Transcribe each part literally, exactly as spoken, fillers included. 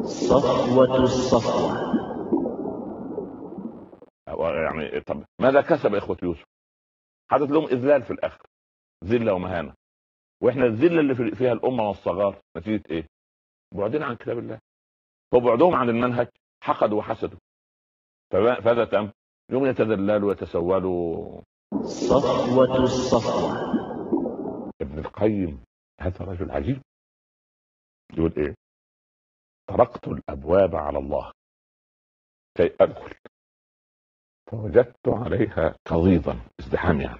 صفوة الصفوة. يعني طب ماذا كسب اخوة يوسف؟ حدث لهم اذلال في الاخر، ذله ومهانه. واحنا الذله اللي فيها الامه والصغار نتيجه ايه؟ بعدين عن كتاب الله وبعدهم عن المنهج، حقدوا وحسدوا. فماذا تم؟ يوم يتذللوا ويتسولوا. صفوة الصفوة. ابن القيم هذا رجل عجيب، يقول ايه؟ طرقت الابواب على الله كي ادخل فوجدت عليها قضيضا ازدحام يعني،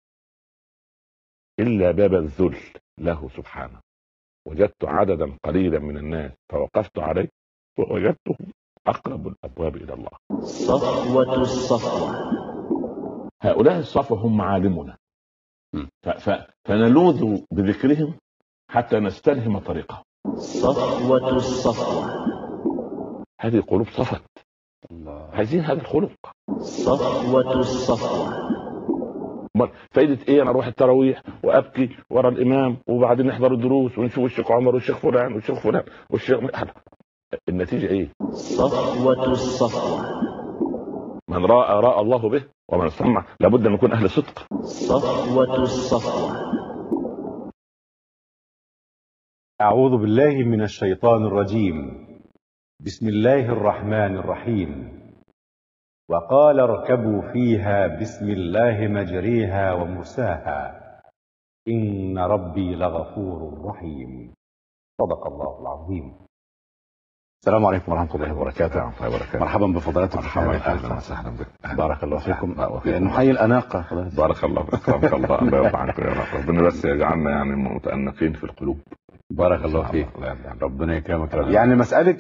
الا باب الذل له سبحانه وجدت عددا قليلا من الناس فوقفت عليه ووجدته اقرب الابواب الى الله. صفوة الصفوة. هؤلاء الصفوة هم عالمنا، فنلوذ بذكرهم حتى نستلهم طريقهم. صفوة الصفوة. هذه قلوب صفت، عايزين هذا الخلق. صفوة الصفوة. فايدة ايه انا اروح التراويح وابكي ورا الامام وبعدين نحضر الدروس ونشوف الشيخ عمر والشيخ فلان والشيخ فلان والشيخ، النتيجة ايه؟ صفوة الصفوة. من راى راى الله به ومن سمع لابد ان نكون اهل صدق. صفوة الصفوة. أعوذ بالله من الشيطان الرجيم. بسم الله الرحمن الرحيم. وقال اركبوا فيها بسم الله مجريها ومرساها إن ربي لغفور رحيم. صدق الله العظيم. السلام عليكم ورحمة الله وبركاته. مرحبا بفضلاتكم. اهلا وسهلا بك. بارك الله فيكم. نحيي الأناقة. بارك الله فيك. الله الله يرضى عنك يا رب. ربنا بس يجعلنا يعني متأنقين في القلوب. بارك الله فيك. ربنا يكرمك. يعني مسألة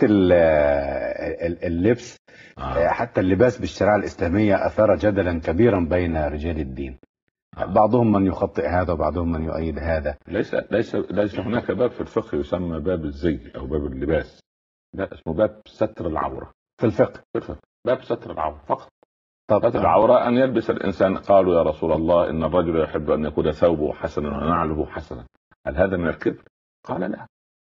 اللبس آه. حتى اللباس بالشريعة الإسلامية أثار جدلا كبيرا بين رجال الدين. آه. بعضهم من يخطئ هذا وبعضهم من يؤيد هذا. ليس ليس ليس هناك باب في الفقه يسمى باب الزي أو باب اللباس، لا، اسمه باب ستر العورة في الفقه. في الفقه باب ستر العورة فقط. ستر العورة أن يلبس الإنسان. قالوا يا رسول الله إن الرجل يحب أن يكون ثوبه حسنا ونعله حسنا، هل هذا من الكبر؟ قال لا.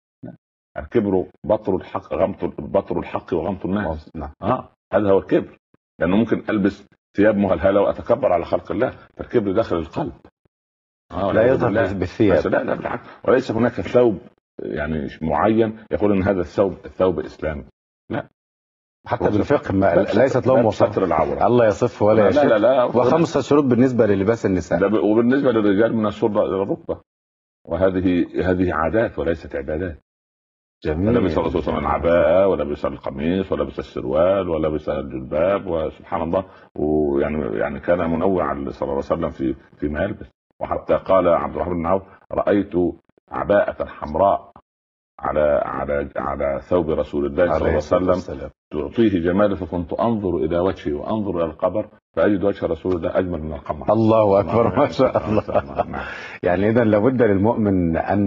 الكبر بطر الحق غمط بطر الحق وغمط الناس. اه هذا هو الكبر، لانه ممكن البس ثياب مهلهله واتكبر على خلق الله، فالكبر داخل القلب. آه لا يظهر بالثياب. لا لا بالعكس، وليس هناك ثوب يعني معين يقول ان هذا الثوب الثوب اسلامي، لا. حتى بالفقه ما ليست لهم ستر العوره، الله يصف ولا يشك. لا لا لا وخمسه شروط بالنسبه للباس النساء، وبالنسبه للرجال من السره الى الركبه، وهذه هذه عادات وليست عبادات. جميل. لبس الرسول صلى الله عليه وسلم العباءة ولبس القميص ولبس السروال ولبس الجلباب، وسبحان الله، ويعني يعني كان منوعا صلى الله عليه وسلم في فيما يلبس. وحتى قال عبد الرحمن بن عوف: رأيت عباءة حمراء على على على ثوب رسول الله صلى الله عليه وسلم تعطيه جماله، فكنت انظر الى وجهه وانظر الى القبر فاجد وجه رسول الله اجمل من القمر. الله اكبر، ما شاء الله. يعني اذا لابد للمؤمن ان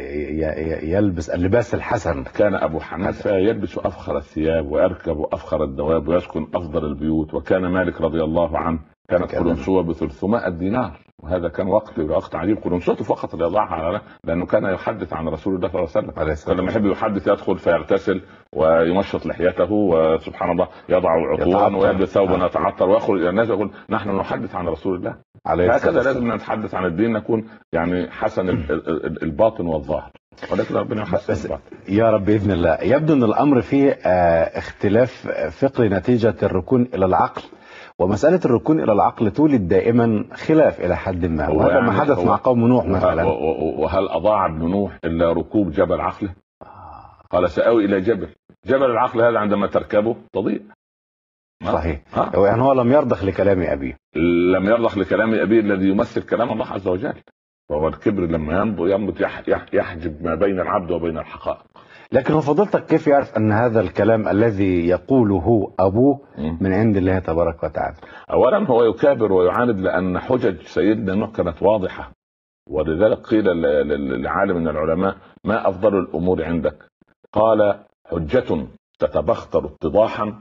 يلبس اللباس الحسن. كان ابو حنيفه يلبس افخر الثياب ويركب افخر الدواب ويسكن افضل البيوت، وكان مالك رضي الله عنه كانت قلنسوه ب ثلاثمائة دينار، وهذا كان وقت وقت عجيب. قلنسوته فقط ليضعها على، لانه كان يحدث عن رسول الله صلى الله عليه وسلم. فلما يحب يحدث يدخل فيغتسل ويمشط لحيته، وسبحان الله يضع عطورا ويلبس ثوبا يتعطر ويخرج الى الناس يقول نحن نحدث عن رسول الله. هكذا لازم نتحدث عن الدين، نكون يعني حسن الباطن والظاهر، ولكن ربنا يحسن الباطن يا رب باذن الله. يبدو ان الامر فيه اختلاف فقري نتيجه الركون الى العقل، ومسألة الركون إلى العقل تولد دائما خلاف إلى حد ما، وهذا يعني ما حدث مع قوم نوح مثلا. وهل أضاع ابن نوح إلا ركوب جبل عقله؟ قال سآوي إلى جبل، جبل العقل هذا عندما تركبه تضيع. صحيح. يعني هو لم يرضخ لكلام أبيه، لم يرضخ لكلام أبيه الذي يمثل كلام الله عز وجل. وهو الكبر لما ينبت ينبت يحجب ما بين العبد وبين الحقائق. لكن هو فضلتك كيف يعرف ان هذا الكلام الذي يقوله ابوه من عند الله تبارك وتعالى؟ اولا هو يكابر ويعاند لان حجج سيدنا نوح كانت واضحه، ولذلك قيل لعالم من العلماء: ما افضل الامور عندك؟ قال: حجة تتبختر اتضاحا،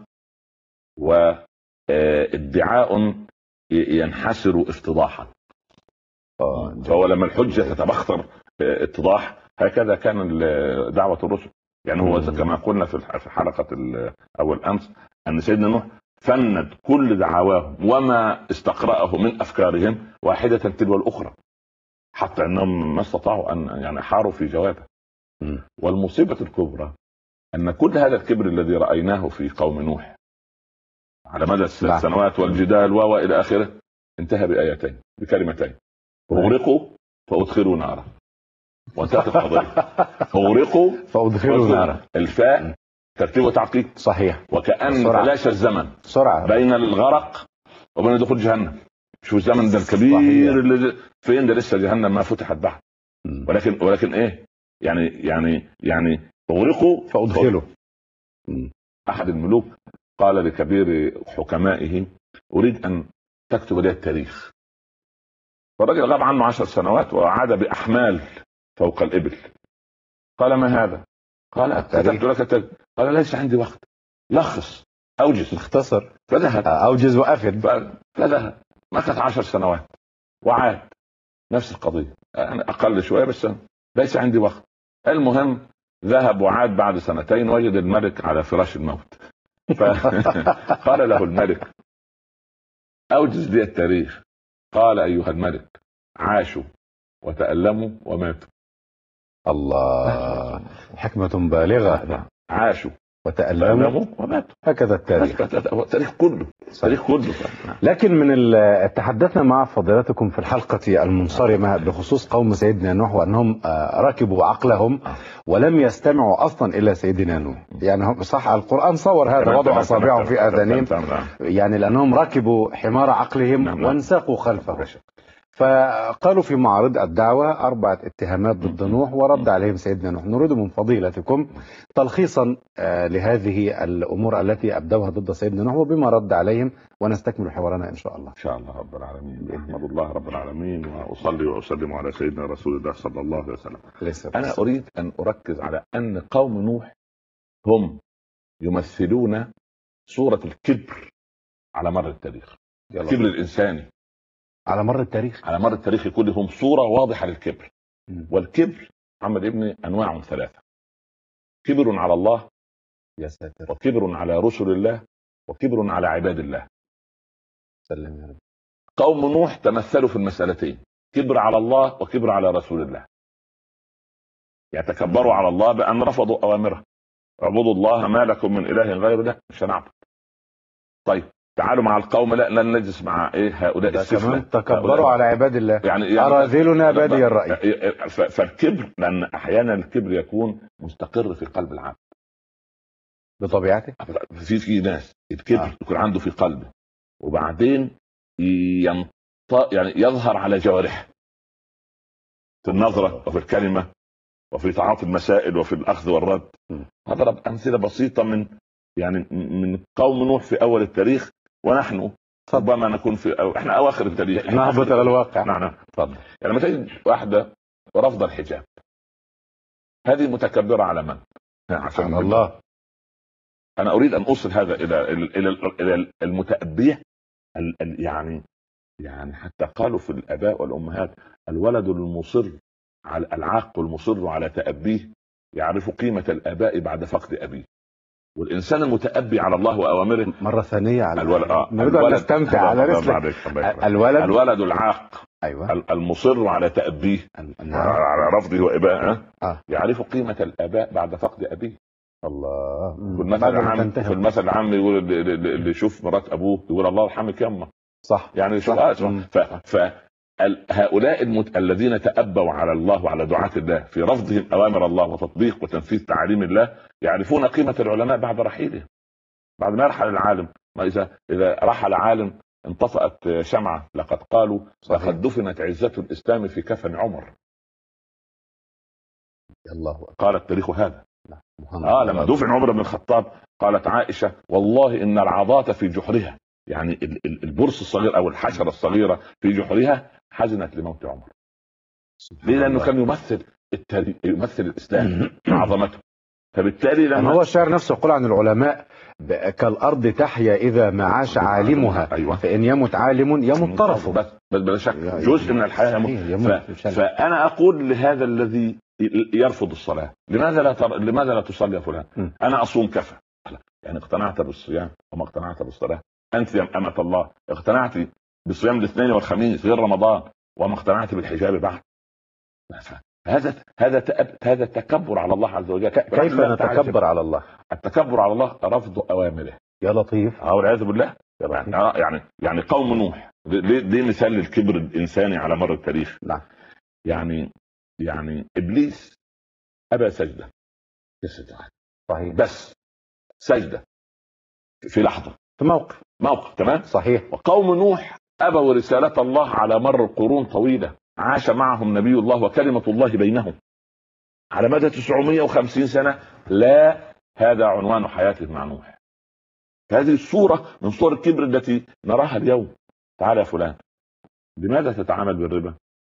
وادعاء ينحسر افتضاحا. فهو لما الحجة تتبختر اتضاح، هكذا كان دعوة الرسل. يعني هو كما قلنا في حلقة أول أمس أن سيدنا نوح فند كل دعواهم وما استقرأه من أفكارهم واحدة تلو الأخرى، حتى أنهم ما استطاعوا أن يعني حاروا في جوابه. م. والمصيبة الكبرى أن كل هذا الكبر الذي رأيناه في قوم نوح على مدى السنوات والجدال وإلى آخره انتهى بآيتين بكلمتين: أغرقوا فأدخلوا نارا. وانتهت القضية. أغرقوا فأدخلوا نارا. الفاء ترتيب وتعقيد صحيح، وكأن تلاشى الزمن سرعة بين الغرق وبين دخول جهنم. شو الزمن ده الكبير اللي فين ده؟ لسه جهنم ما فتحت بعد. ولكن ولكن ايه يعني يعني يعني أغرقوا فأدخلوا. أحد الملوك قال لكبير حكمائه: أريد أن تكتب لي التاريخ. فالرجل غاب عنه عشر سنوات وعاد بأحمال فوق الإبل. قال: ما هذا؟ قال: كتبت لك التاريخ. قال: ليس عندي وقت، لخص أوجز اختصر. فذهب أوجز وأفد. فذهب مكث عشر سنوات وعاد نفس القضية، يعني أقل شوية بس ليس عندي وقت. المهم ذهب وعاد بعد سنتين وجد الملك على فراش الموت. فقال له الملك: أوجز لي التاريخ. قال: أيها الملك، عاشوا وتألموا وماتوا. الله، حكمة بالغة. عاشوا وتألموا وماتوا، هكذا التاريخ. التاريخ كله التاريخ كله. لكن من تحدثنا مع فضيلتكم في الحلقة المنصرمة بخصوص قوم سيدنا نوح وأنهم ركبوا عقلهم ولم يستمعوا أصلا إلى سيدنا نوح. يعني صح القرآن صور هذا، وضع أصابعهم في آذانهم، يعني لأنهم ركبوا حمار عقلهم وانساقوا خلفه. فقالوا في معارض الدعوة أربعة اتهامات ضد نوح ورد عليهم سيدنا نوح. نريد من فضيلتكم تلخيصا لهذه الأمور التي أبدوها ضد سيدنا نوح وبما رد عليهم، ونستكمل حوارنا إن شاء الله. إن شاء الله رب العالمين. أحمد الله رب العالمين وأصلي وأسلم على سيدنا رسول الله صلى الله عليه وسلم. أنا أريد أن أركز على أن قوم نوح هم يمثلون صورة الكبر على مر التاريخ. الكبر الإنساني على مر التاريخ على مر التاريخ كلهم صورة واضحة للكبر. م. والكبر محمد ابني أنواع ثلاثة: كبر على الله، يا ساتر، وكبر على رسل الله، وكبر على عباد الله. سلم يا رب. قوم نوح تمثلوا في المسألتين: كبر على الله وكبر على رسول الله. يتكبروا على الله بأن رفضوا أوامره: اعبدوا الله ما لكم من إله غيره. لا، مش هنعبد. طيب تعالوا مع القوم، لا لن نجلس مع ايه هؤلاء السفلى. تكبروا على عباد الله، يعني, يعني اراذلنا بادي الراي. فالكبر، لان احيانا الكبر يكون مستقر في قلب العبد بطبيعته. في في ناس الكبر آه. يكون عنده في قلبه وبعدين ينط... يعني يظهر على جوارحه في النظره وفي الكلمه وفي تعاطي المسائل وفي الاخذ والرد. هضرب امثله بسيطه من يعني من قوم نوح في اول التاريخ، ونحن ربما نكون في أو... احنا اواخر التاريخ، نهبط الى الواقع. نعم تفضل. يعني لما تجد واحده رفض الحجاب، هذه متكبره على من؟ عشان الله. انا اريد ان اوصل هذا الى الى الى المتأبية. يعني يعني حتى قالوا في الاباء والامهات: الولد المصر على العاق المصر على تأبيه يعرف قيمة الاباء بعد فقد ابيه. والإنسان المتأبي على الله وأوامره مرة ثانية على الولد آه. نريد أن نستمتع على رسلك. الولد الولد العاق أيوة. المصر على تأبيه على رفضه وإباءه آه. يعرف قيمة الآباء بعد فقد أبيه. الله. في المثل العام في المثل العام يقول اللي يشوف مرات أبوه يقول الله يرحمك يمه. صح. يعني شوف آه. ف, ف... هؤلاء المت... الذين تأبوا على الله وعلى دعاة الله في رفضهم أوامر الله وتطبيق وتنفيذ تعاليم الله يعرفون قيمة العلماء بعد رحيلهم، بعد ما يرحل العالم. ما إذا إذا رحل عالم انطفأت شمعة. لقد قالوا لقد دفنت عزة الإسلام في كفن عمر. الله قال التاريخ هذا. آه لما دفن عمر بن الخطاب قالت عائشة: والله إن العضاة في جحرها، يعني البرص الصغير أو الحشرة الصغيرة في جحرها حزنت لموت عمر. ليه؟ لأنه كان يمثل التاريخ، يمثل الإسلام عظمته. فبالتالي لما هو الشاعر نفسه يقول عن العلماء: كالأرض تحيا إذا ما عاش عالمها. أيوة. فإن يمت عالم يمت طرفه. بس بس بلا شك جزء من الحياة يموت. ف... فأنا أقول لهذا الذي يرفض الصلاه. لماذا لا تر... لماذا لا تصلي يا فلان؟ م. انا اصوم كفى. يعني اقتنعت بالصيام وما اقتنعت بالصلاه؟ انت يا امه الله اقتنعت بصيام الاثنين والخميس غير رمضان وما اقتنعت بالحجاب بعد؟ هذا هذا هذا تكبر على الله عز وجل. كيف نتكبر على الله؟ التكبر على الله رفض اوامره. يا لطيف. او والعياذ بالله. يعني يعني يعني قوم نوح دي مثال للكبر الانساني على مر التاريخ. نعم. يعني يعني ابليس ابى سجده صحيح، بس سجده في لحظه، في موقف موقف تمام صحيح. وقوم نوح ابوا رساله الله على مر قرون طويله، عاش معهم نبي الله وكلمه الله بينهم على مدى تسعمائة وخمسين سنه. لا، هذا عنوان حياته مع نوح. هذه الصوره من صور الكبر التي نراها اليوم. تعال يا فلان، لماذا تتعامل بالربا؟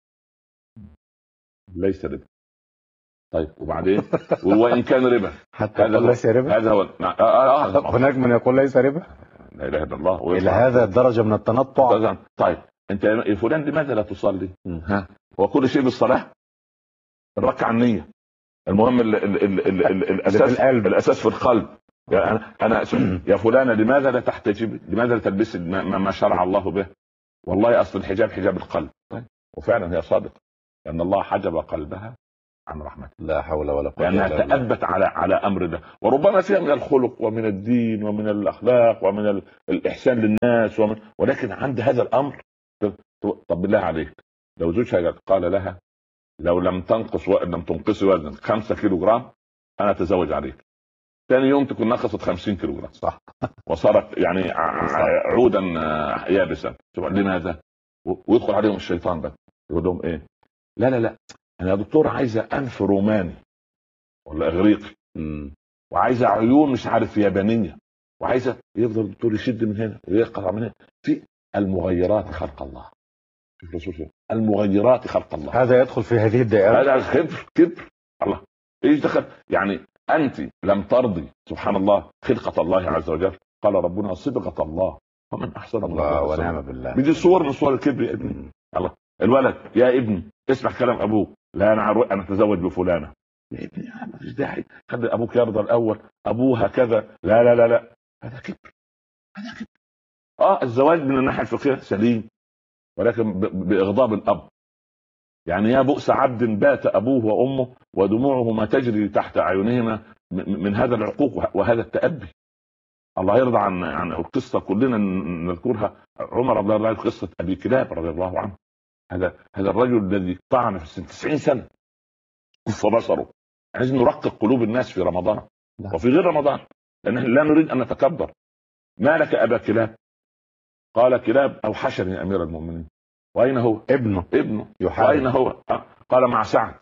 ليس ربا. طيب وبعدين؟ وإن كان ربا حتى يقول ليس ربا. هذا هو. آه آه آه. هناك من يقول ليس ربا. لا اله الا الله. الى هذا الدرجه من التنطع. طيب انت يا فلان لماذا لا تصلي؟ ها، هو كل شيء بالصلاه؟ الركعه النيه. المهم ال ال ال ال ال الاساس الاساس في القلب. يعني انا انا يا فلانه لماذا لا تحتجب؟ لماذا لا تلبس ما, ما شرع الله به؟ والله اصل الحجاب حجاب القلب. طيب وفعلا هي صادقه لان الله حجب قلبها عن رحمته. لا حول ولا قوه الا بالله. لانها تأبت على على امر ده، وربما فيها من الخلق ومن الدين ومن الاخلاق ومن الاحسان للناس ومن... ولكن عند هذا الامر. طب بالله عليك لو زوجها قال لها لو لم تنقص و... لم تنقصي وزنك خمسة كيلو جرام انا اتزوج عليك، ثاني يوم تكون نقصت خمسين كيلو جرام. صح. وصارت يعني عودا يابسا. لماذا؟ ويدخل عليهم الشيطان بقى يقول لهم ايه؟ لا لا لا انا يا دكتور عايزه انف روماني ولا اغريقي، وعايزه عيون مش عارف يابانيه، وعايزه يفضل الدكتور يشد من هنا ويقطع من هنا. في المغيرات خلق الله. المغيرات خلق الله هذا يدخل في هذه الدائره. هذا الكبر. كبر الله ايش دخل؟ يعني انت لم ترضي سبحان الله خلقه الله عز وجل. قال ربنا صبغه الله ومن احسن الله ونعم بالله. بدي صور من صور الكبر يا ابني. الله الولد يا ابني اسمع كلام ابوك. لا انا عروق انا اتزوج بفلانه. يا ابني ما فيش داعي، خلي ابوك يرضى الاول. ابوها كذا. لا لا لا لا هذا كبر. هذا كبر. اه الزواج من الناحيه الفقهيه سليم ولكن باغضاب الاب. يعني يا بؤس عبد بات ابوه وامه ودموعهما تجري تحت اعينهما من هذا العقوق وهذا التأبي. الله يرضى عن عن القصه كلنا نذكرها. عمر رضي الله عنه قصه ابي كلاب رضي الله عنه. هذا هذا الرجل الذي طعن في تسعين سنه كف بصره. لازم نرقق قلوب الناس في رمضان وفي غير رمضان لان لا نريد ان نتكبر. ما لك ابا كلاب؟ قال كلاب اوحشني يا امير المؤمنين. واين هو؟ ابنه ابنه يحارب. واين هو؟ قال مع سعد.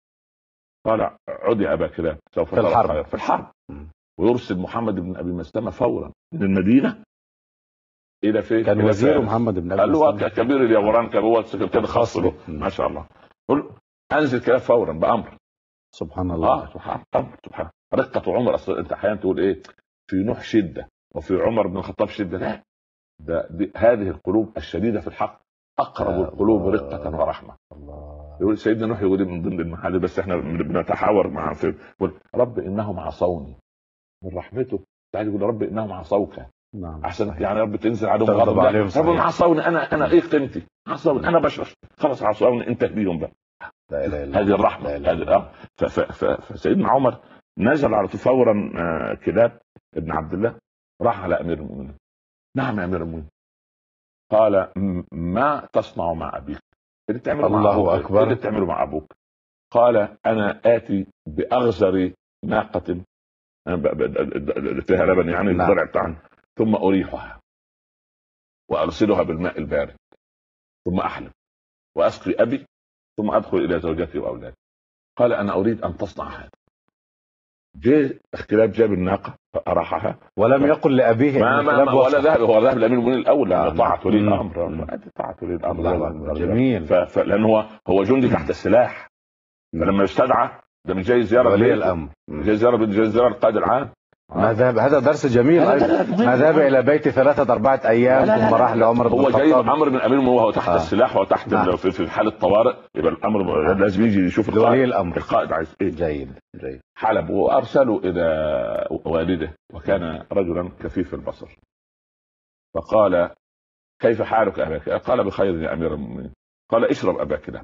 قال عد يا ابا كلاب سوف في الحرب. في الحرب. ويرسل محمد بن ابي مسلمه فورا من المدينه الى فين؟ كان وزير محمد بن ابي مسلمه. قال له كبير اليوران كان هو كده خاص له ما شاء الله. قل انزل كلاب فورا بامر. سبحان الله. اه سبحان الله سبحان رقه عمر. اصل انت احيانا تقول ايه في نوح شده وفي عمر بن الخطاب شده. لا ده هذه القلوب الشديده في الحق اقرب القلوب رقه ورحمه. الله. يقول سيدنا نوح يقول من ضمن المحال بس احنا بنتحاور مع في يقول رب انهم عصوني. من رحمته تعالى يقول رب انهم عصوك. نعم. احسن يعني رب تنزل عليهم غضب عليهم. رب عصوني انا انا ايه قيمتي؟ عصوني انا بشر خلاص عصوني انت بيهم بقى. لا اله الا هذه الرحمه. هذه فسيدنا عمر نزل على فورا كلاب ابن عبد الله راح على امير المؤمنين. نعم يا امير المؤمنين. قال ما تصنع مع ابيك؟ اللي تعمله مع الله ابوك. اكبر. اللي تعمله مع ابوك. قال انا اتي باغزر ناقه فيها لبن يعني الضرع بتاعنا ثم اريحها وارسلها بالماء البارد ثم احلب واسقي ابي ثم ادخل الى زوجتي واولادي. قال انا اريد ان تصنع هذا. جاء اختلاف جاب الناقه فاراحها ولم يقل لابيه ما ما ما ولا ذهب. هو ذهب لامير المؤمنين الاول لانه طاعه ولي الامر. طاعه ولي الامر جميل. لانه هو هو جندي تحت السلاح. فلما يستدعى ده مش جاي زياره ولي الامر. جاي زياره جاي زياره القائد العام. ما ذهب، هذا درس جميل. ما ذهب الى بيتي ثلاثه اربعه ايام ثم راح لعمر بن الخطاب. الخطاب. هو جاي امر من امير وهو تحت آه. السلاح وتحت آه. في, في حاله طوارئ، يبقى الامر آه. لازم يجي يشوف ولي الامر القائد عايز ايه. جيد جيد. حلب وارسلوا الى والده وكان رجلا كفيف البصر، فقال كيف حالك اباك؟ قال بخير يا امير المؤمنين. قال اشرب ابا كلاب.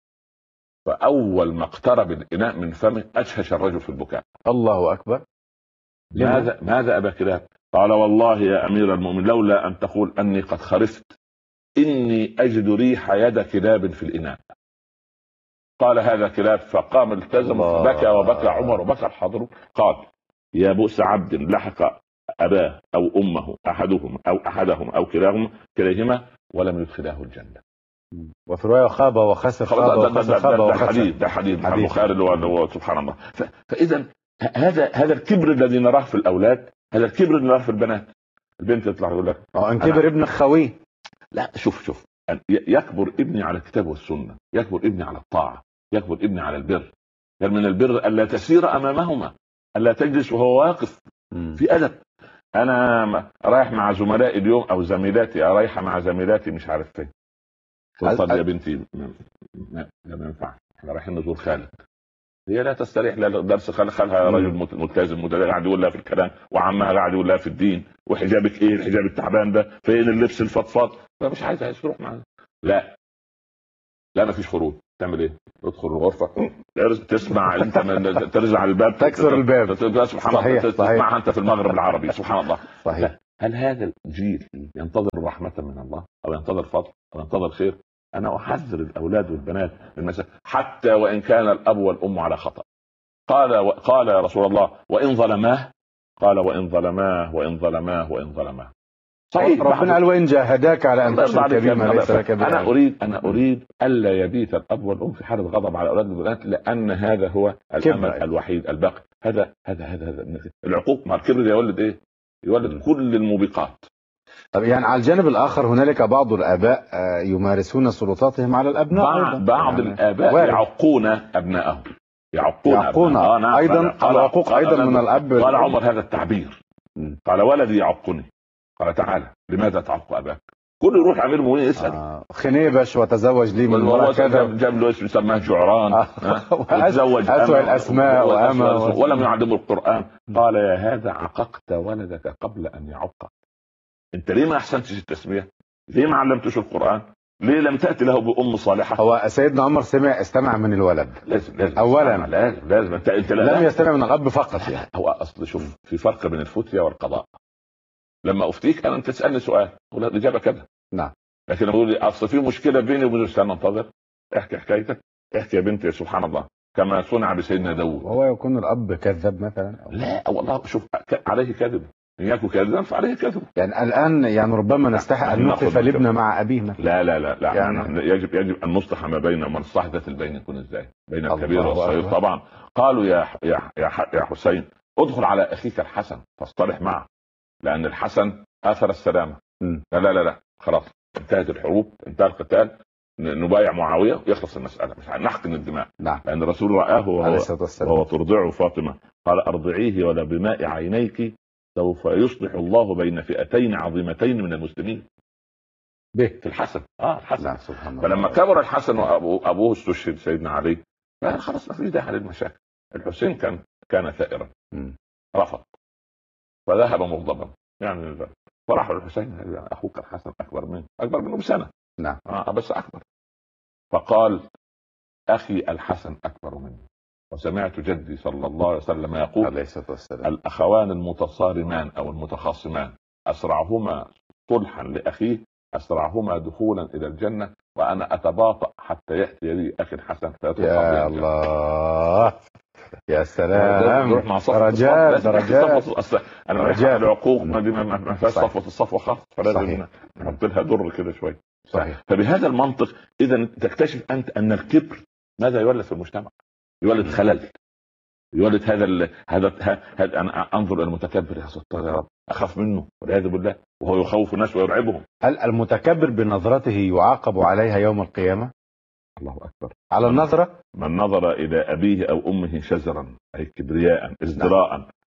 فاول ما اقترب الاناء من فمه اشهش الرجل في البكاء. الله اكبر. ماذا ماذا ابا كلاب؟ قال والله يا امير المؤمنين لولا ان تقول اني قد خرفت اني اجد ريح يد كلاب في الاناء. قال هذا كلاب، فقام التزم بكى وبكى عمر وبكى الحاضر. قال يا بؤس عبد لحق اباه او امه احدهم او احدهم او كلاهما كليهما ولم يدخلاه الجنه. وفي روايه خاب وخسر. خاب وخسر خاب وخسر. ده حديث ده حديث البخاري اللي هو سبحان الله. فاذا هذا هذا الكبر الذي نراه في الاولاد، هذا الكبر اللي نراه في البنات. البنت تطلع تقول لك اه ان كبر ابن خويه. لا شوف شوف يكبر ابني على الكتاب والسنه، يكبر ابني على الطاعه، يكبر ابني على البر. يعني من البر الا تسير امامهما، الا تجلس وهو واقف في ادب. انا رايح مع زملائي اليوم او زميلاتي، رايحه مع زميلاتي مش عارف فين. قلت يا بنتي ما ينفع، احنا رايحين نزور خالد. هي لا تستريح لا درس خال خالها رجل ملتزم متدين قاعد يقول لها في الكلام، وعمها قاعد يقول لها في الدين، وحجابك ايه الحجاب التعبان ده، فين اللبس الفضفاض، فمش عايز عايز تروح معانا. لا لا ما فيش خروج. تعمل ايه؟ تدخل الغرفه تسمع انت من ترجع الباب تكسر الباب. سبحان الله تسمعها انت في المغرب العربي. سبحان الله. صحيح. هل هذا الجيل ينتظر رحمه من الله او ينتظر فضل او ينتظر خير؟ انا احذر الاولاد والبنات من المسألة، حتى وان كان الاب والام على خطأ. قال و... قال يا رسول الله وان ظلماه، قال وان ظلماه وان ظلماه وان ظلماه. صحيح. ربنا قال وان جاهداك على ان تشرك بما ليس لك به. انا اريد انا اريد الا يبيت الاب والام في حاله غضب على اولاد والبنات، لان هذا هو الامل الوحيد الباقي. هذا هذا هذا هذا العقوق مع الكبر يولد ايه؟ يولد كل الموبقات. طب يعني على الجانب الآخر هنالك بعض الآباء يمارسون سلطاتهم على الأبناء. بعض, أيضا. بعض يعني الآباء وارد. يعقون أبنائهم يعقون, يعقون آه نعم. أيضا العقوق أيضا من الأب. قال عمر هذا التعبير. قال ولدي يعقني. قال تعالى لماذا تعق أباك؟ كل يروح أمير المؤمنين يسأل. آه. خنيبش وتزوج لي من وراء كذا. جاب له اسم يسماه جعران. آه. تزوج أسوأ الأسماء وأما ولم يعلمه القرآن. قال يا هذا عققت ولدك قبل أن يعق. انت ليه ما احسنتش التسميه؟ ليه ما علمتش القران؟ ليه لم تاتي له بام صالحه؟ هو سيدنا عمر سمع استمع من الولد. لازم لازم اولا لازم لازم انت انت لم يستمع من الاب فقط. يعني هو اصل شوف في فرق بين الفتيا والقضاء. لما افتيك انا انت تسالني سؤال اقول الاجابه كذا. نعم. لكن اقول لي اصل في مشكله بيني وبين استنى انتظر احكي حكايتك، احكي يا بنتي. سبحان الله كما صنع بسيدنا داوود. هو يكون الاب كذاب مثلا؟ لا والله شوف عليه كذب، إن يكن كذبا فعليه كذب. يعني الآن يعني ربما نستحق أن نقف لابن مع أبيه مثلا. لا لا لا لا يعني يجب يجب أن نصلح ما بين من صحدة البين يكون إزاي بين الكبير والصغير. طبعا قالوا يا يا يا, يا حسين ادخل على أخيك الحسن فاصطلح معه، لأن الحسن آثر السلامة. م. لا لا لا لا خلاص انتهت الحروب انتهى القتال، نبايع معاوية ويخلص المسألة، مش نحقن الدماء. نعم. لأن الرسول رآه وهو, وهو ترضعه فاطمة قال أرضعيه ولا بماء عينيك سوف يصلح الله بين فئتين عظيمتين من المسلمين. به في الحسن اه الحسن. لا سبحان الله. فلما كبر الحسن وابوه ابوه استشهد سيدنا علي خلاص ما فيش داعي للمشاكل. الحسين كان كان ثائرا رفض فذهب مغضبا يعني. فراح الحسين اخوك الحسن اكبر منه اكبر منه بسنه. نعم آه بس اكبر. فقال اخي الحسن اكبر مني، وسمعت جدي صلى الله عليه وسلم يقول عليه الصلاة والسلام الأخوان المتصارمان أو المتخاصمان أسرعهما صلحا لأخيه أسرعهما دخولا إلى الجنة، وأنا أتباطأ حتى يأتي لي أخي الحسن فيدخل. يا الله يا سلام درجات درجات. أنا رجال العقوق ما فيهاش صفوة الصفوة خاص، فلازم نحط لها در كده شوي. صحيح. فبهذا المنطق إذا تكتشف أنت أن الكبر ماذا يولد في المجتمع؟ يولد خلل، يولد هذا ال... هذا هذا انا انظر الى المتكبر يا ستار يا رب اخاف منه والعياذ بالله، وهو يخوف الناس ويرعبهم. هل المتكبر بنظرته يعاقب عليها يوم القيامه؟ الله اكبر. على النظره؟ من نظر الى ابيه او امه شزرا اي كبرياء ازدراء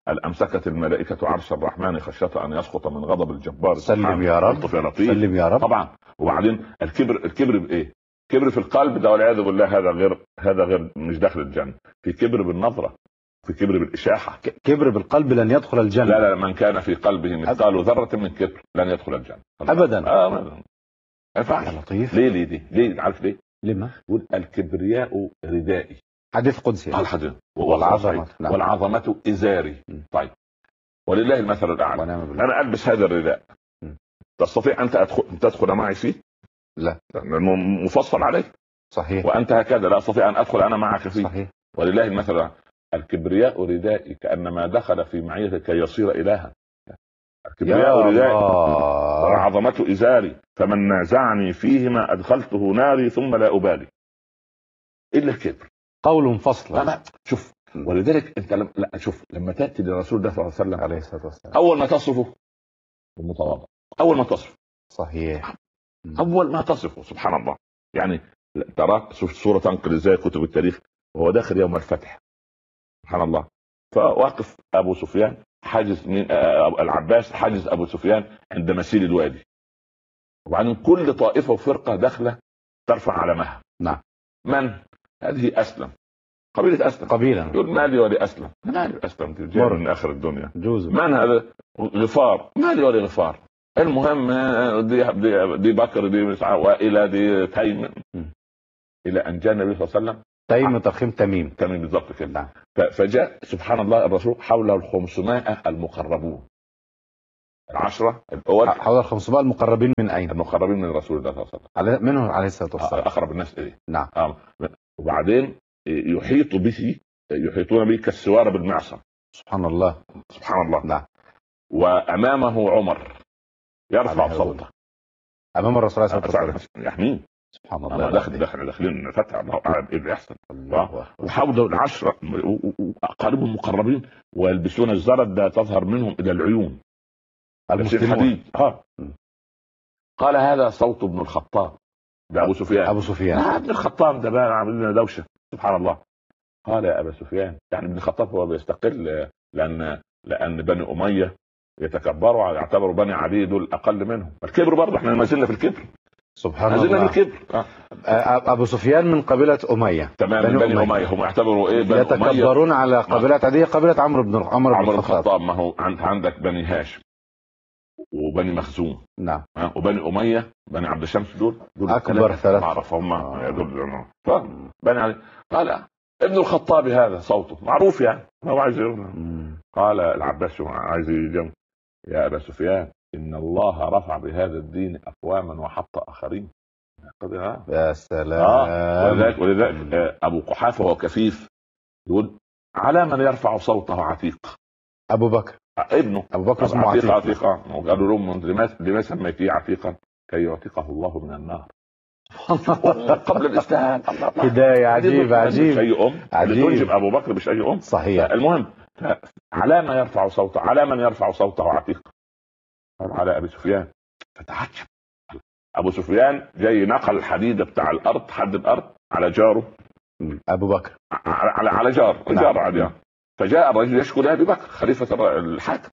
الامسكت الملائكه عرش الرحمن خشيه ان يسقط من غضب الجبار. سلم يا رب، سلم يا رب. طبعا. وبعدين الكبر، الكبر بايه؟ كبر في القلب ده والعياذ بالله، هذا غير، هذا غير مش داخل الجنه. في كبر بالنظره، في كبر بالاشاحه. كبر بالقلب لن يدخل الجنه. لا لا، من كان في قلبه مثقال ذره من كبر لن يدخل الجنه ابدا. اه ابدا. ما لطيف. ليه ليه دي ليه عارف ليه؟ لما يقول الكبرياء ردائي، حديث قدسي، الحديث والعظمه نعم. والعظمه ازاري. م. طيب، ولله المثل الاعلى. انا البس هذا الرداء، م. تستطيع انت أدخل... تدخل معي فيه؟ لا، لانه مفصل عليك. صحيح. وانت هكذا لا استطيع ان ادخل انا معك فيه. صحيح. ولله المثل الاعلى. الكبرياء ردائي كانما دخل في معيتك كي يصير الها. الكبرياء ردائي والعظمه ازاري، فمن نازعني فيهما ادخلته ناري ثم لا ابالي. الا الكبر. قول فصل. لا شوف، ولذلك انت لم... لا شوف، لما تاتي لرسول الله صلى الله عليه وسلم عليه الصلاه والسلام، اول ما تصفه المتواضع، اول ما تصفه. صحيح. اول ما تصفه سبحان الله. يعني تراك شوف الصوره تنقل ازاي كتب التاريخ وهو داخل يوم الفتح، سبحان الله. فواقف ابو سفيان حاجز من العباس، حاجز ابو سفيان عند مسيل الوادي، وبعدين كل طائفه وفرقه داخله ترفع علمها. نعم. من هذه؟ اسلم، قبيله اسلم. قبيله. يقول مالي ولي اسلم، مالي اسلم تجي من اخر الدنيا. جوز. من هذا؟ غفار، مالي ولي غفار. المهم دي دي, دي بكر، دي والى دي تيم، الى ان جاء النبي صلى الله عليه وسلم. تيم ترخيم تميم تميم بالضبط كده. فجاء سبحان الله الرسول حوله الخمسمائة المقربون، العشرة الأول. حول الخمسمائة المقربين من أين؟ المقربين من رسول الله صلى الله عليه وسلم. على منه عليه الصلاة والسلام، أقرب الناس إليه. نعم. آه. وبعدين يحيط به، يحيطون به كالسوارة بالمعصم. سبحان الله، سبحان الله. نعم. وأمامه عمر يرفع صوته أمام الرسول صلى الله عليه وسلم يحميه. سبحان الله. داخل داخل داخلين فتح الله قاعد ايه اللي يحصل. وحوله العشرة اقاربهم المقربين ويلبسون الزرد تظهر منهم الى العيون المسلمون. اه قال هذا صوت ابن الخطاب. ده ابو سفيان. ابو سفيان. آه ابن الخطاب ده بقى عامل لنا دوشه. سبحان الله. قال يا ابا سفيان، يعني ابن الخطاب هو بيستقل لان لان بني اميه يتكبروا، يعتبروا بني عدي دول اقل منهم. الكبر برضه احنا ما زلنا في الكبر. سبحان الله. الكبر. آه. ابو سفيان من قبيله اميه. تمام. بني, بني اميه هم يعتبروا ايه؟ بني يتكبرون على قبيله عاديه، قبيله عمرو بن عمرو بن الخطاب. ما هو عندك بني هاشم وبني مخزوم. نعم. وبني اميه بني عبد الشمس دول دول اكبر ثلاثه معرف هم آه. دول. فبني علي قال ابن الخطاب هذا صوته معروف، يعني هو عايز يقول. قال العباس عايز يجي يا ابا سفيان ان الله رفع بهذا الدين اقواما وحط اخرين. يا سلام. آه. ولذلك ولذلك آه. ابو قحافه هو كفيف يقول على من يرفع صوته عتيق. ابو بكر آه. ابنه ابو بكر اسمه عتيق. عتيق. وقالوا لهم لماذا لما سميتيه عتيقا؟ كي يعتقه الله من النار. قبل الاسلام. هدايه عجيب عجيب. مش اي ام تنجب ابو بكر، مش اي ام. صحيح. المهم على من يرفع صوته، على من يرفع صوته عتيق. قال على ابي سفيان. فتعجب ابو سفيان جاي نقل الحديده بتاع الارض، حد الارض على جاره ابو بكر، على على جار جار عادي. فجاء الرجل يشكو لابي بكر خليفه الحاكم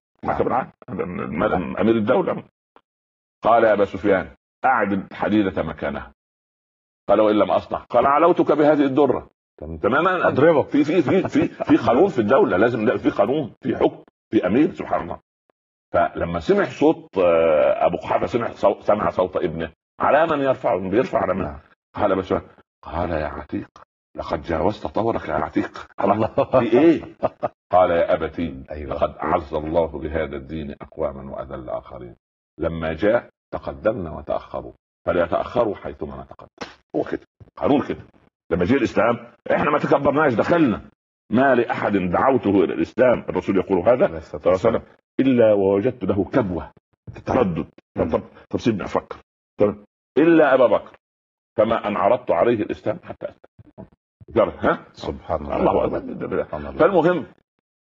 امير الدوله. قال يا ابا سفيان اعد الحديده مكانها. قال وان لم اصنع؟ قال علوتك بهذه الدره. تماما اضربك. في في في في في قانون في الدوله، لازم في قانون، في حكم، في امير. سبحان الله. فلما سمع صوت ابو قحافه، سمع صوت سمع صوت ابنه، على من يرفع؟ بيرفع على من؟ قال بس قال يا عتيق لقد جاوزت طورك يا عتيق. الله. في ايه؟ قال يا ابتي أيوة. لقد اعز الله بهذا الدين اقواما واذل اخرين. لما جاء تقدمنا وتاخروا فليتاخروا حيثما نتقدم. هو كده قانون كده. لما جاء الاسلام احنا ما تكبرناش، دخلنا. ما لاحد دعوته الى الاسلام، الرسول يقول هذا صلى الله عليه وسلم، الا ووجدت له كبوه تردد. طب طب سيبني افكر. طب الا ابا بكر كما ان عرضت عليه الاسلام حتى اسلم. ها سبحان الله. الله. فالمهم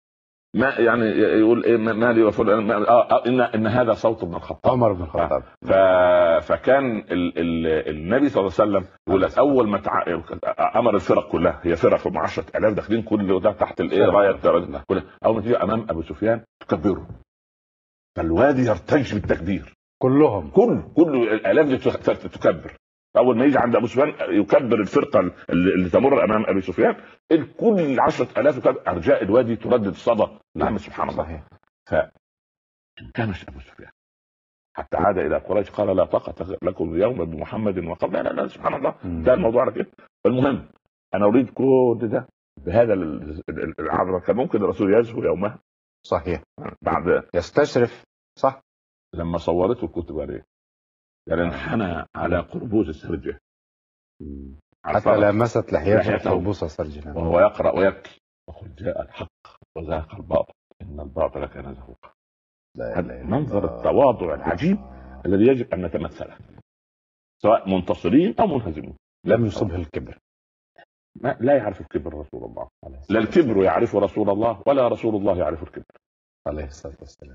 ما يعني يقول ايه ما لي وفلان اه ان ان هذا صوت ابن الخطاب، عمر بن الخطاب. ف... فكان ال... ال... النبي صلى الله عليه وسلم يقول لك اول ما تع... امر الفرق كلها، هي فرق هم عشرة آلاف داخلين كل ده تحت الايه رايه كلها، اول ما تيجي امام ابو سفيان تكبروا، فالوادي يرتج بالتكبير كلهم كل كل الالاف دي تكبر. اول ما يجي عند ابو سفيان يكبر الفرقه اللي, اللي تمر امام ابي سفيان، الكل عشرة آلاف يكبر، ارجاء الوادي تردد صدى. نعم سبحان الله. فانكمش ابو سفيان حتى عاد الى قريش قال لا طاقه لكم اليوم بمحمد وقال لا لا لا سبحان الله ده الموضوع على كده. فالمهم انا اريد كل ده بهذا العبره. كان ممكن الرسول يزهو يومها صحيح بعد يستشرف صح لما صورته الكتب عليه يعني انحنى على قربوز السرجه حتى لمست لحيته قربوز السرجه وهو يقرا ويبكي وقل جاء الحق وزهق الباطل ان الباطل كان زهوقا. منظر التواضع العجيب الذي يجب ان نتمثله سواء منتصرين او منهزمين. لم يصبه الكبر، ما لا يعرف الكبر رسول الله، لا الكبر يعرف رسول الله ولا رسول الله يعرف الكبر عليه الصلاه والسلام.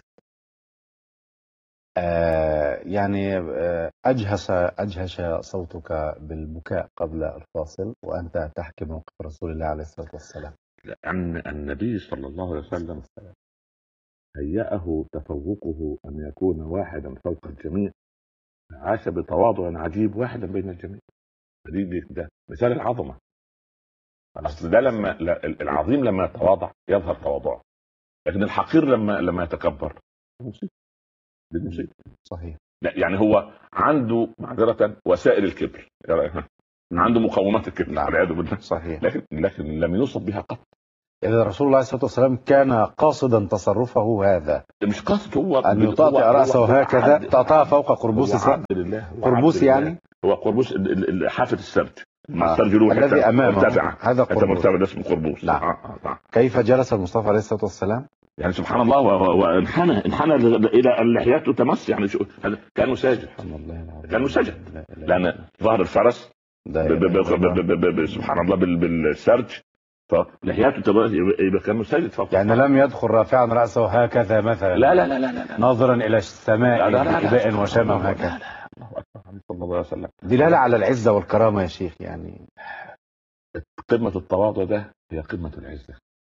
آه يعني آه أجهش أجهش صوتك بالبكاء قبل الفاصل وأنت تحكي موقف رسول الله عليه الصلاة والسلام. لأن النبي صلى الله عليه وسلم هيأه تفوقه أن يكون واحدا فوق الجميع، عاش بتواضع عجيب واحدا بين الجميع. ده مثال العظمة. أصل ده لما العظيم لما يتواضع يظهر تواضعه، لكن الحقير لما لما يتكبر مصيبة. صحيح. لا يعني هو عنده معذرة وسائل الكبر، عنده مقومات الكبر والعياذ بالله. صحيح. لكن لكن لم يوصف بها قط. إذا رسول الله صلى الله عليه وسلم كان قاصدا تصرفه هذا، مش قصد هو أن يطاطئ رأسه هكذا تطاع فوق قربوس السرج. قربوس يعني هو قربوس حافة السرج مع السرج الذي أمامه، هذا قربوس اسمه قربوس. نعم. آه آه. كيف جلس المصطفى عليه الصلاة والسلام؟ يعني سبحان الله وانحنى انحنى الى اللحيات تمس، يعني كانوا ساجد كانوا ساجد لان ظهر الفرس سبحان الله بالسرج فلحياته يبقى كانوا ساجد فوق. يعني لم يدخل رافعا راسه هكذا مثلا، لا لا لا لا, لا. ناظرا الى السماء بإباء وشمع وهكذا. صلى الله عليه وسلم. دلاله على العزه والكرامه يا شيخ. يعني قمه التواضع ده هي قمه العزه.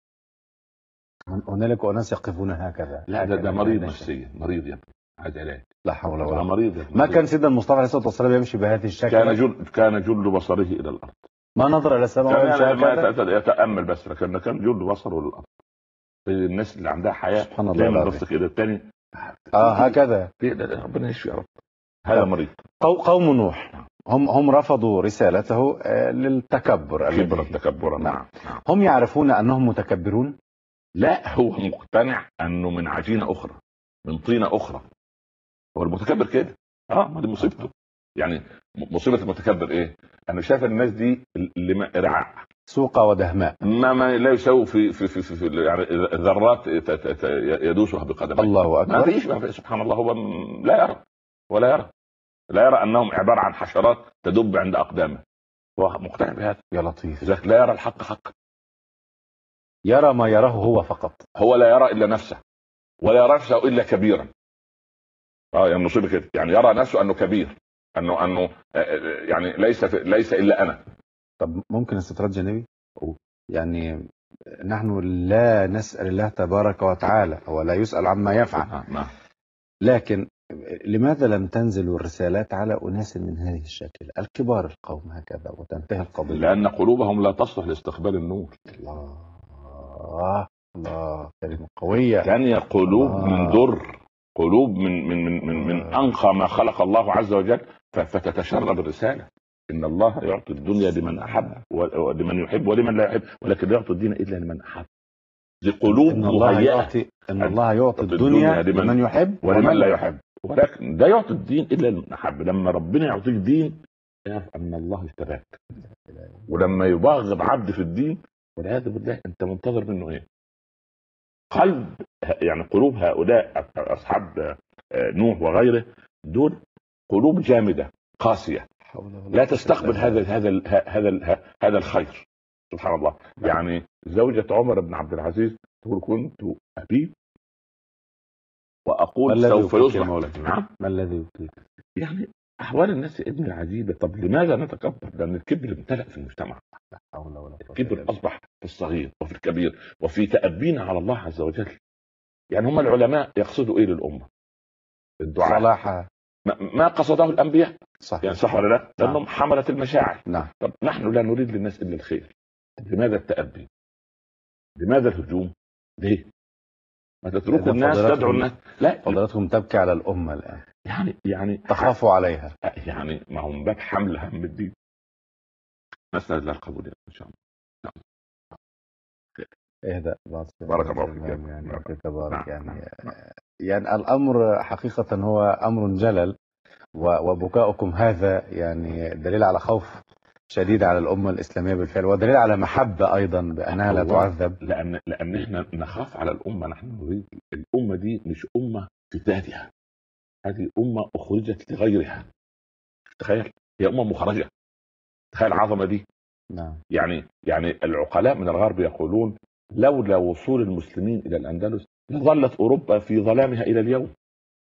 هنالك اناس يقفون هكذا. لا ده, ده مريض نفسيا، مريض يا ابني عايز علاج. لا حول ولا قوه. مريض. ما كان سيدنا المصطفى عليه الصلاه والسلام يمشي بهذه الشكل. كان جل كان جل بصره الى الارض، ما نظر الى السماء ويمشي ما يتامل بس، لكن كان جل بصره للارض. الناس اللي عندها حياه سبحان الله بص كده الثاني اه هكذا. ربنا يشفي يا رب. هذا مريض. قوم نوح هم هم رفضوا رسالته للتكبر. كبر التكبر. نعم. هم يعرفون انهم متكبرون. لا هو مقتنع انه من عجينه اخرى، من طينه اخرى. هو المتكبر كده. اه ما دي مصيبته. يعني مصيبه المتكبر ايه؟ انا شايف الناس دي اللي ما رعاع سوقه ودهماء، ما, ما لا يسوي في في في, في, في يعني ذرات يدوسها بقدمه. الله اكبر. ما فيش سبحان الله. هو لا يرى ولا يرى لا يرى انهم عباره عن حشرات تدب عند اقدامه. هو مقتنع بهذا. يا لطيف. لا يرى الحق حقا، يرى ما يراه هو فقط. هو لا يرى الا نفسه ولا يرى نفسه الا كبيرا. اه يعني مصيبه كده. يعني يرى نفسه انه كبير، انه انه يعني ليس ليس الا انا. طب ممكن استطراد جانبي؟ يعني نحن لا نسال الله تبارك وتعالى ولا يسال عما يفعل، لكن لماذا لم تنزل الرسالات على اناس من هذه الشكل الكبار القوم هكذا وتنتهي القضيه؟ لان قلوبهم لا تصلح لاستقبال النور. الله الله كلمه قويه. ثانيه قلوب آه. من در، قلوب من من من من, من انقى ما خلق الله عز وجل، فتتشرب الرساله. ان الله يعطي الدنيا لمن احب ولمن يحب ولمن لا يحب، ولكن لا يعطي الدين الا لمن احب. دي قلوب ان الله يعطي ان الله يعطي الدنيا لمن يحب ولمن لا يحب، ولكن لا يعطي الدين الا لمن احب. لما ربنا يعطيك دين اعرف ان الله اشتراك، ولما يبغض عبد في الدين والعياذ بالله انت منتظر منه ايه؟ قلب يعني قلوب هؤلاء اصحاب نوح وغيره دول قلوب جامده قاسيه لا تستقبل هذا هذا هذا هذا الخير. سبحان الله. يعني زوجة عمر بن عبد العزيز تقول كنت أبيت وأقول سوف يصبح. نعم. ما الذي يبكيك؟ يعني أحوال الناس يا ابني عجيبة. طب لماذا نتكبر؟ لأن الكبر امتلأ في المجتمع. الكبر أصبح في الصغير وفي الكبير وفي تأبينا على الله عز وجل. يعني هم العلماء يقصدوا إيه للأمة؟ الدعاء. صلاحها. ما قصده الأنبياء. صح. يعني صح ولا لا؟ لأنهم حملت المشاعر. نعم. طب نحن لا نريد للناس إلا الخير. لماذا التأبي؟ لماذا الهجوم؟ ليه؟ ما تتركوا الناس تدعو الناس. لا، فضلاتهم تبكي على الأمة الآن. يعني يعني تخافوا عليها. يعني ما هم باب حمل هم الدين. نسأل الله القبول إن شاء الله. اهدأ. بارك الله فيك. يعني تبارك. يعني يعني الأمر حقيقة هو أمر جلل، وبكاؤكم هذا يعني دليل على خوف شديد على الأمة الإسلامية بالفعل، ودليل على محبة أيضا بأنها لا تعذب. لأن لأن إحنا نخاف على الأمة. نحن نريد الأمة دي مش أمة في ذاتها، هذه أمة أخرجت لغيرها. تخيل، هي أمة مخرجة. تخيل العظمة دي. نعم. يعني يعني العقلاء من الغرب يقولون لولا وصول المسلمين إلى الأندلس لظلت أوروبا في ظلامها إلى اليوم.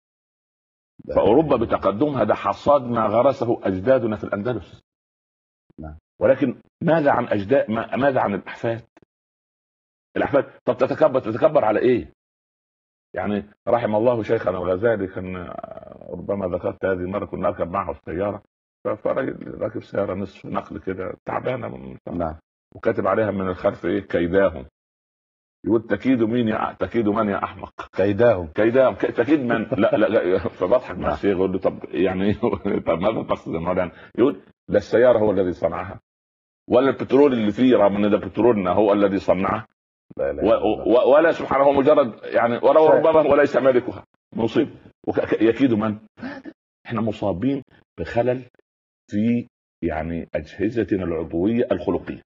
فأوروبا بتقدمها ده حصاد ما غرسه أجدادنا في الأندلس. نعم. ولكن ماذا عن أجداد؟ ماذا عن الأحفاد؟ الأحفاد طب تتكبر تتكبر على إيه؟ يعني رحم الله شيخنا الغزالي، كان ربما ذكرت هذه مرة، كنا نركب معه السيارة، فراجل راكب سيارة نصف نقل كده تعبانة من نعم. وكاتب عليها من الخلف إيه؟ كيداهم. يقول تكيد مين يا تكيد من يا أحمق؟ كيداهم. كيداهم تكيد من؟ لا لا, لا. فبضحك مع الشيخ يقول له طب يعني طب ماذا تقصد المولانا؟ يقول لا السيارة هو الذي صنعها، ولا البترول اللي فيه رغم ان ده بترولنا هو الذي صنعه، لا لا و... ولا سبحانه هو مجرد يعني ولو ربما وليس مالكها مصيب. يكيد من؟ احنا مصابين بخلل في يعني اجهزتنا العضويه الخلقيه،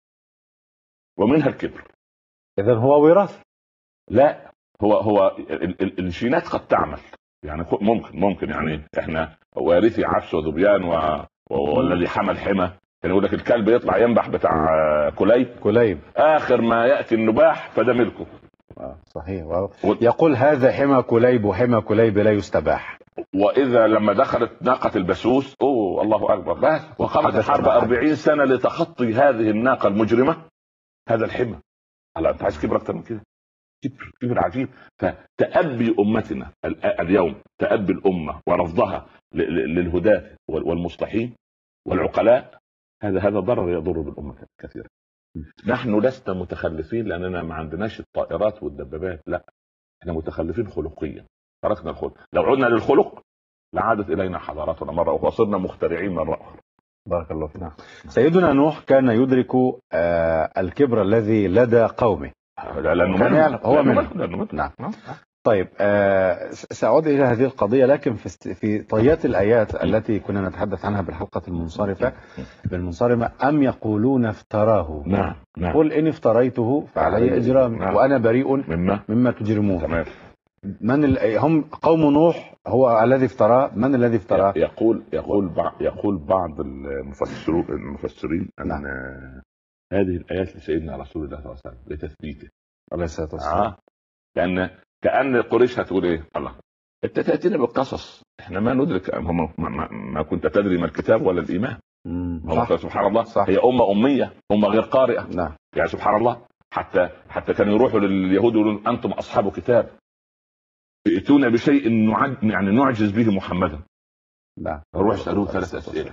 ومنها الكبر. اذا هو وراثه؟ لا، هو هو الجينات قد تعمل، يعني ممكن ممكن يعني احنا وارثي عفش وذبيان و... والذي حمل حمى. كان يقول لك الكلب يطلع ينبح بتاع كليب كليب اخر ما ياتي النباح فده ملكه. آه صحيح. و... يقول هذا حمى كليب، وحمى كليب لا يستباح. واذا لما دخلت ناقه البسوس اوه الله اكبر بس وقامت الحرب أربعين سنة لتخطي هذه الناقه المجرمه هذا الحمى. هلا انت عايز كبر اكتر من كده؟ كبر كبر عجيب. فتأبي امتنا اليوم، تأبي الامه ورفضها للهداة والمصلحين والعقلاء، هذا هذا ضرر يضر بالامه كثيرا. نحن لسنا متخلفين لاننا ما عندناش الطائرات والدبابات، لا احنا متخلفين خلقيا، تركنا الخلق. لو عدنا للخلق لعادت الينا حضاراتنا مره اخرى، وصرنا مخترعين مره اخرى. بارك الله فيك. سيدنا نوح كان يدرك آه الكبر الذي لدى قومه، لانه كان يعلم هو منه. نعم. طيب آه سأعود إلى هذه القضية، لكن في في طيات الآيات التي كنا نتحدث عنها بالحلقة المنصرفة بالمنصرمة، أم يقولون افتراه. نعم نعم. قل إن افتريته فعلي إجرامي نعم. وأنا بريء مما, مما تجرمون. تمام. من ال... هم قوم نوح هو الذي افتراه. من الذي افتراه؟ يقول يقول بعض يقول بعض المفسرين المفسرين أن نعم. هذه الآيات لسيدنا رسول الله صلى الله عليه وسلم لتثبيته عليه الصلاة والسلام. آه. لأن كأن قريش هتقول ايه؟ الله انت تأتينا بالقصص، احنا ما ندرك ما, ما, ما كنت تدري ما الكتاب ولا الإيمان. سبحان الله. صح. هي أمة أمية، أمة غير قارئة. نعم. يعني سبحان الله. حتى حتى كانوا يروحوا لليهود يقولون أنتم أصحاب كتاب ائتونا بشيء نعج يعني نعجز به محمدا. لا روح اسألوه ثلاث أسئلة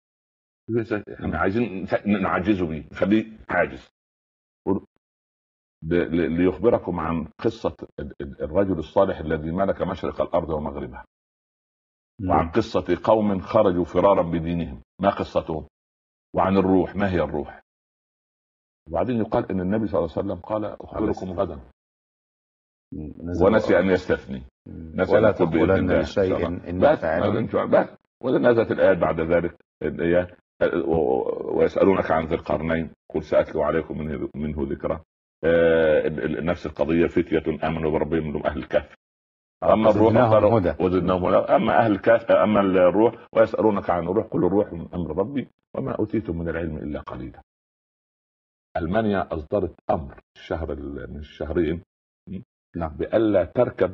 احنا عايزين نعجزه به، نخليه عاجز. ليخبركم عن قصة الرجل الصالح الذي ملك مشرق الأرض ومغربها، وعن قصة قوم خرجوا فرارا بدينهم ما قصتهم، وعن الروح ما هي الروح. وبعدين يقال ان النبي صلى الله عليه وسلم قال اخبركم غدا، ونسي ان يستثني، نسي ولا تقولن لشيء اني فاعل. ونزلت الايات بعد ذلك ويسالونك عن ذي القرنين قل ساتلو عليكم منه, منه ذكرى. آه نفس القضيه، فتيه امنوا بربهم من اهل الكهف. اما الروح وزدناهم هدى. اما اهل الكهف اما الروح ويسالونك عن الروح قل الروح من امر ربي وما اوتيتم من العلم الا قليلا. المانيا اصدرت امر الشهر من الشهرين نعم. بألا تركب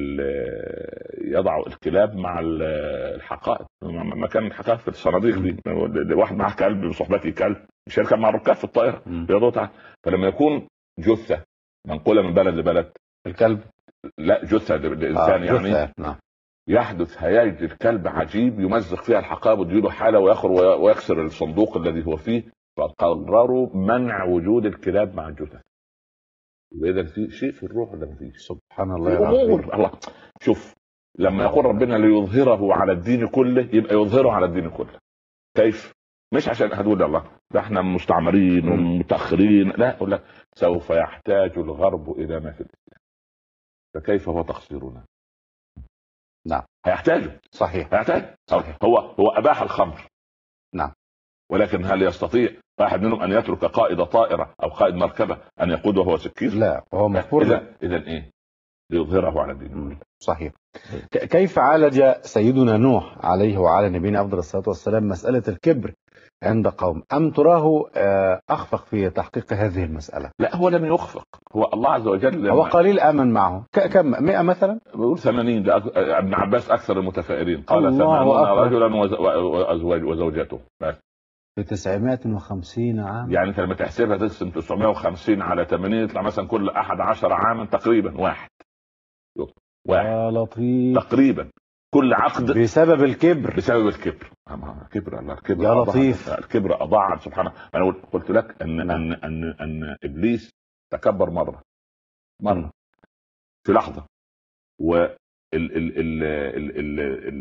يضع الكلاب مع الحقائب، مكان الحقائب في الصناديق دي، واحد معاه كلب بصحبتي كلب مش هيركب مع الركاب في الطائره بيضغط. فلما يكون جثه منقوله من بلد لبلد، الكلب لا جثه الانسان آه يعني نعم. يحدث هياج الكلب عجيب يمزق فيها الحقائب ويديله حاله ويخر ويكسر الصندوق الذي هو فيه. فقرروا منع وجود الكلاب مع الجثث. واذا في شيء في الروح ولا ما فيش؟ سبحان الله الامور. الله شوف لما يقول ربنا ليظهره على الدين كله، يبقى يظهره على الدين كله. كيف؟ مش عشان هتقول الله ده احنا مستعمرين ومتاخرين، لا، اقول لك سوف يحتاج الغرب الى ما في الاسلام، فكيف هو تقصيرنا؟ نعم هيحتاجه. صحيح هيحتاج. صحيح. هو هو اباح الخمر. نعم. ولكن هل يستطيع واحد منهم ان يترك قائد طائره او قائد مركبه ان يقود وهو سكير؟ لا، هو مفروض. اذا اذا ايه؟ ليظهره على الدين. صحيح. كيف عالج سيدنا نوح عليه وعلى نبينا افضل الصلاه والسلام مساله الكبر عند قوم؟ ام تراه اخفق في تحقيق هذه المساله؟ لا، هو لم يخفق. هو الله عز وجل هو قليل امن معه. كم مئة مثلا؟ بيقول ثمانين. ابن عباس اكثر المتفائلين قال ثمانون رجلا وازواج وزوجته بس في تسعمائة وخمسين عام. يعني انت لما تحسبها تقسم تسعمائة وخمسين على ثمانين يطلع مثلا كل احد عشر عاما تقريبا واحد واحد يا لطيف. تقريبا كل عقد بسبب الكبر. بسبب الكبر. كبر الله. الكبر يا لطيف. الكبر اضاع سبحانه. انا قلت لك ان ان ان ان ابليس تكبر مره مره في لحظه، و ال ال ال ال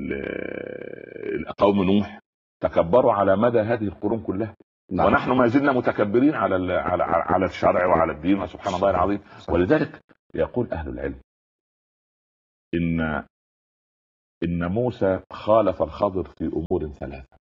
ال قوم نوح تكبروا على مدى هذه القرون كلها. نعم. ونحن ما زلنا متكبرين على على على الشرع وعلى الدين، سبحان الله العظيم. ولذلك يقول اهل العلم ان ان موسى خالف الخضر في امور ثلاثه،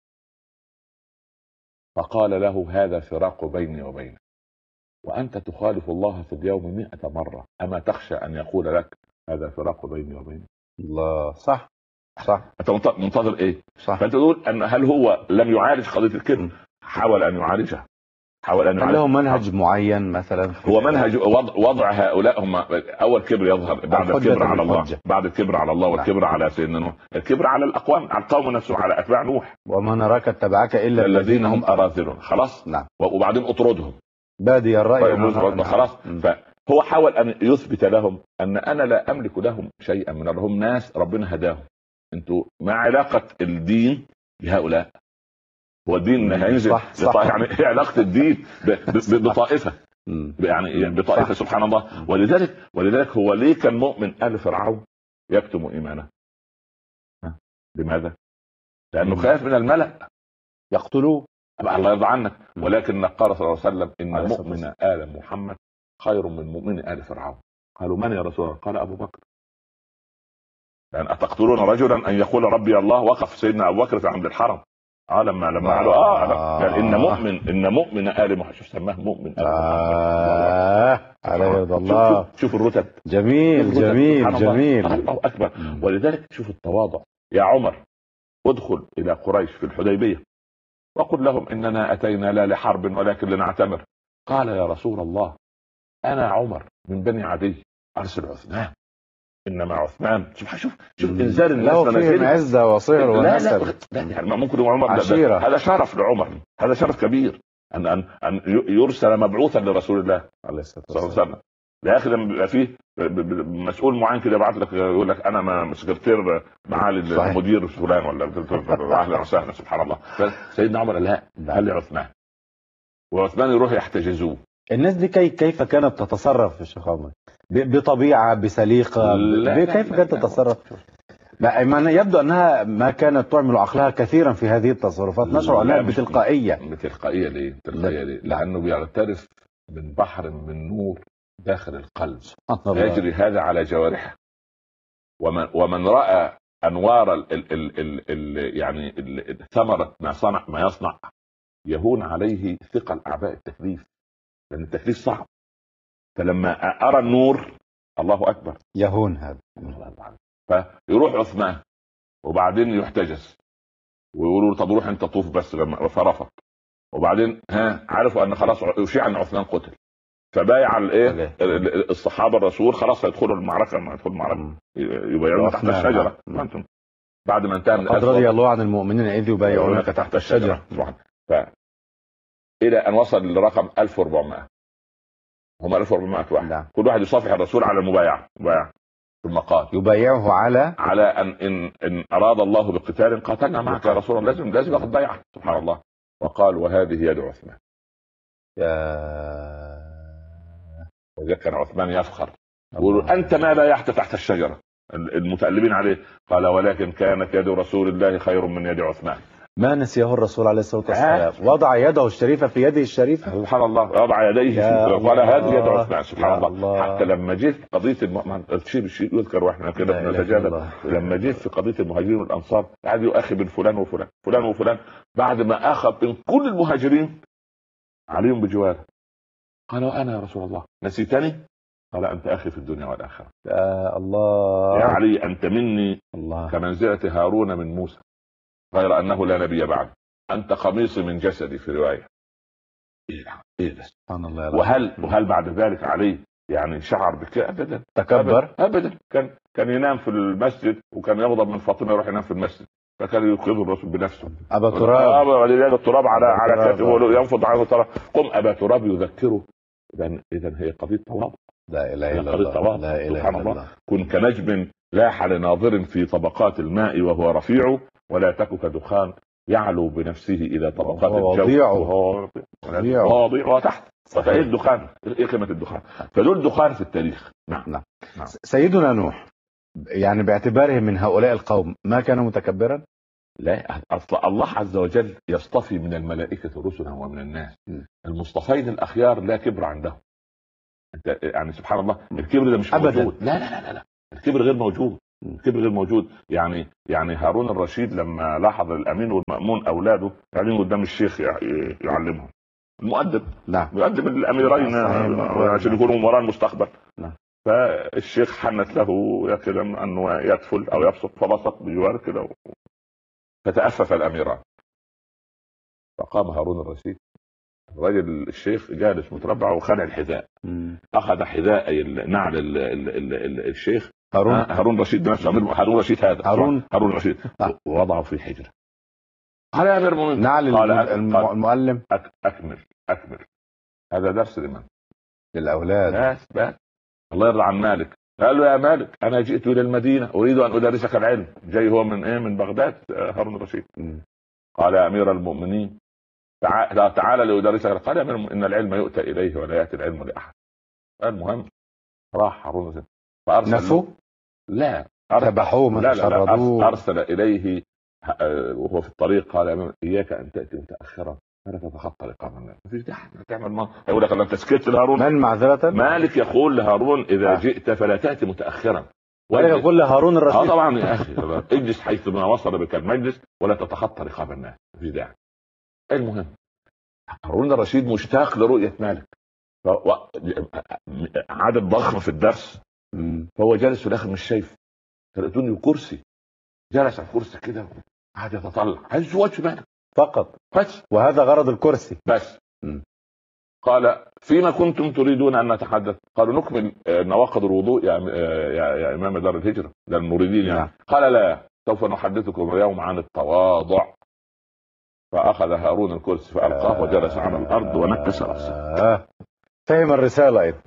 فقال له هذا فراق بيني وبينك، وانت تخالف الله في اليوم مئة مره، اما تخشى ان يقول لك هذا فراق بيني وبينك؟ الله. صح صح. انت منتظر ايه؟ صح. فانت تقول ان هل هو لم يعالج قضيه الكبر؟ حاول ان يعالجها. حاول ان يعالج. له منهج معين مثلا؟ هو منهج وضع, وضع هؤلاء هم اول كبر يظهر بعد الكبر على الله، بعد الكبر على الله والكبر على سيدنا نوح، الكبر على الاقوام، على القوم نفسه، على اتباع نوح. وما نراك اتبعك الا الذين هم اراذلون. خلاص. نعم. وبعدين اطردهم بادي الراي. خلاص. فهو حاول ان يثبت لهم ان انا لا املك لهم شيئا، من هم ناس ربنا هداهم. انتوا ما علاقه الدين بهؤلاء؟ هو الدين هينزل يعني ايه علاقه الدين بطائفه؟ يعني بطائفه. سبحان الله. ولذلك ولذلك هو ليه كان مؤمن آل فرعون يكتم ايمانه؟ لماذا؟ لانه خايف من الملأ يقتلوه. الله يرضى عنك. ولكن قال صلى الله عليه وسلم ان مؤمن آل محمد خير من مؤمن آل فرعون. قالوا من يا رسول الله؟ قال ابو بكر. يعني اتقتلون رجلا ان يقول ربي الله؟ وقف سيدنا ابو بكر في عند الحرم. اه لما لما قالوا اه قال ان مؤمن ان مؤمن آل محمد. شوف سماه مؤمن آل محمد. عليه رضا الله. شوف, شوف الرتب. جميل جميل جميل. الله اكبر. ولذلك شوف التواضع. يا عمر ادخل الى قريش في الحديبيه وقل لهم اننا اتينا لا لحرب ولكن لنعتمر. قال يا رسول الله انا عمر من بني عدي ارسل عثمان. انما عثمان شوف شوف شوف انزال الناس له فيه عزه وصهر ونسب. لا لا يعني ممكن عمر هذا شرف لعمر، هذا شرف كبير ان ان ان يرسل مبعوثا لرسول الله عليه الصلاه والسلام. يا اخي لما بيبقى فيه مسؤول معين كده يبعت لك يقول لك انا سكرتير معالي المدير فلان ولا اهلا وسهلا. سبحان الله. سيدنا عمر لا قال لي عثمان، وعثمان يروح يحتجزوه. الناس دي كي كيف كانت تتصرف في الشيخ عمر؟ بطبيعه بسليقه؟ كيف كانت تتصرف؟ ما يبدو انها ما كانت تعمل عقلها كثيرا في هذه التصرفات. نشعر انها بتلقائيه. بتلقائيه ليه؟ تلقائيه ليه؟ لانه بيغترف من بحر من نور داخل القلب يجري هذا على جوارحه. ومن ومن راى انوار ال ال ال ال ال يعني ثمره ما صنع ما يصنع يهون عليه ثقل اعباء التكليف، لان التكليف صعب. فلما ارى النور الله اكبر يهون هذا. فيروح عثمان وبعدين يحتجز ويقولوا طب روح انت طوف بس، لما فرفض. وبعدين ها عرفوا ان خلاص يشيع ان عثمان قتل. فبايع الايه الصحابه الرسول، خلاص هيدخلوا المعركه، ما يدخلوا المعركه يبايعون تحت الشجره. بعد ما انتهى من قد رضي الله عن المؤمنين اذ يبايعونك تحت الشجره. ف... الى ان وصل لرقم ألف وأربعمائة، هم ألف وأربعمائة واحد. نعم. كل واحد يصافح الرسول على المبايعه، مبايعه في المقال، يبايعه على على ان ان ان اراد الله بقتال قاتلنا معك يا رسول الله، لازم لازم ياخذ بيعه. سبحان الله. وقال وهذه يد عثمان. يا وذلك كان عثمان يفخر يقول انت ما بايعت تحت الشجره، المتألبين عليه. قال ولكن كانت يد رسول الله خير من يد عثمان. ما نسيه الرسول عليه الصلاة والسلام. وضع يده الشريفة في يده الشريفة. سبحان الله. وضع يديه قال هذه يد عثمان. سبحان الله. الله. حتى لما جيت في قضية الم... الشيء بالشيء يذكر واحنا كده بنتجادل، لما جيت في قضية المهاجرين والأنصار قعد يؤخي بين فلان وفلان فلان وفلان، بعد ما أخذ من كل المهاجرين عليهم بجواره قال وأنا يا رسول الله نسيتني؟ قال أنت أخي في الدنيا والآخرة. يا الله يا علي أنت مني الله كمنزلة هارون من موسى، غير أنه لا نبي بعد. أنت قميصي من جسدي في رواية. إيه إيه ده؟ سبحان الله. وهل وهل بعد ذلك علي يعني شعر بكده؟ أبدا. تكبر أبدا, أبدا. كان كان ينام في المسجد، وكان يغضب من فاطمة يروح ينام في المسجد، فكان يوقظ الرسول بنفسه. أبا تراب أبا التراب على على كتفه ينفض عنه تراب. قم أبا تراب يذكره. إذا إذا هي قضية تواضع. لا إله إلا الله. لا إله إلا الله. كن كنجم لاح لناظر في طبقات الماء وهو رفيع، ولا تك كدخان يعلو بنفسه إلى طبقات الجو وهو واضيع وتحت. فإيه الدخان؟ إيه قيمة الدخان؟ فدول دخان في التاريخ. نعم. نعم. نعم. سيدنا نوح يعني باعتباره من هؤلاء القوم ما كان متكبرا؟ لا، أصل الله عز وجل يصطفي من الملائكة رسلا ومن الناس. م. المصطفين الأخيار لا كبر عندهم. يعني سبحان الله الكبر ده مش أبداً. موجود. لا لا لا لا الكبر غير موجود. الكبر غير موجود. يعني يعني هارون الرشيد لما لاحظ الأمين والمأمون أولاده قاعدين قدام الشيخ يعلمهم، المؤدب نعم يؤدب الأميرين عشان يكونوا وراء المستقبل. نعم. فالشيخ حنت له كده أنه يدفل أو يبسط، فبسط بجوار كده فتأفف الأميران. فقام هارون الرشيد الرجل الشيخ جالس متربع وخلع الحذاء، اخذ حذاء نعل ال ال ال ال الشيخ هارون هارون رشيد نفسه هارون رشيد هذا هارون هارون رشيد ووضعه في حجره. قال يا امير المؤمنين نعل المعلم أك اكمل اكمل هذا درس لمن؟ للاولاد. بس بس الله يرضى عن مالك. قال له يا مالك انا جئت الى المدينه اريد ان ادرسك العلم. جاي هو من ايه؟ من بغداد هارون الرشيد. قال يا امير المؤمنين تعال تعال لأدرسك. قال يا أمير ان العلم يؤتى اليه ولا ياتي العلم لاحد. المهم راح هارون الرشيد فارسل نفسه لا ذبحوه لا, لا, لا ارسل اليه وهو في الطريق قال يا أمير اياك ان تاتي متاخرا فلا تتخطى لقام الناس. مفيش داعي تعمل ما يقول لك انت سكت لهارون. من معذره مالك يقول لهارون اذا آه. جئت فلا تاتي متاخرا، ولا يقول لهارون الرشيد اه طبعا يا اخي اجلس حيث ما وصل بك المجلس ولا تتخطى رقاب الناس. مفيش داعي. المهم هارون الرشيد مشتاق لرؤية مالك، عدد ضخم في الدرس، فهو جالس في الاخر مش شايف، فلقيتوني كرسي جلس على الكرسي كده قاعد يتطلع عايز وجه مالك فقط بس، وهذا غرض الكرسي بس. م. قال فيما كنتم تريدون ان نتحدث؟ قالوا نكمل نواقض الوضوء يا, يا, يا امام دار الهجرة للمريدين يعني. نعم. قال لا سوف نحدثكم اليوم عن التواضع. فأخذ هارون الكرسي فألقاه وجلس على الأرض ونكس رأسه. آه. فهم الرسالة إيه؟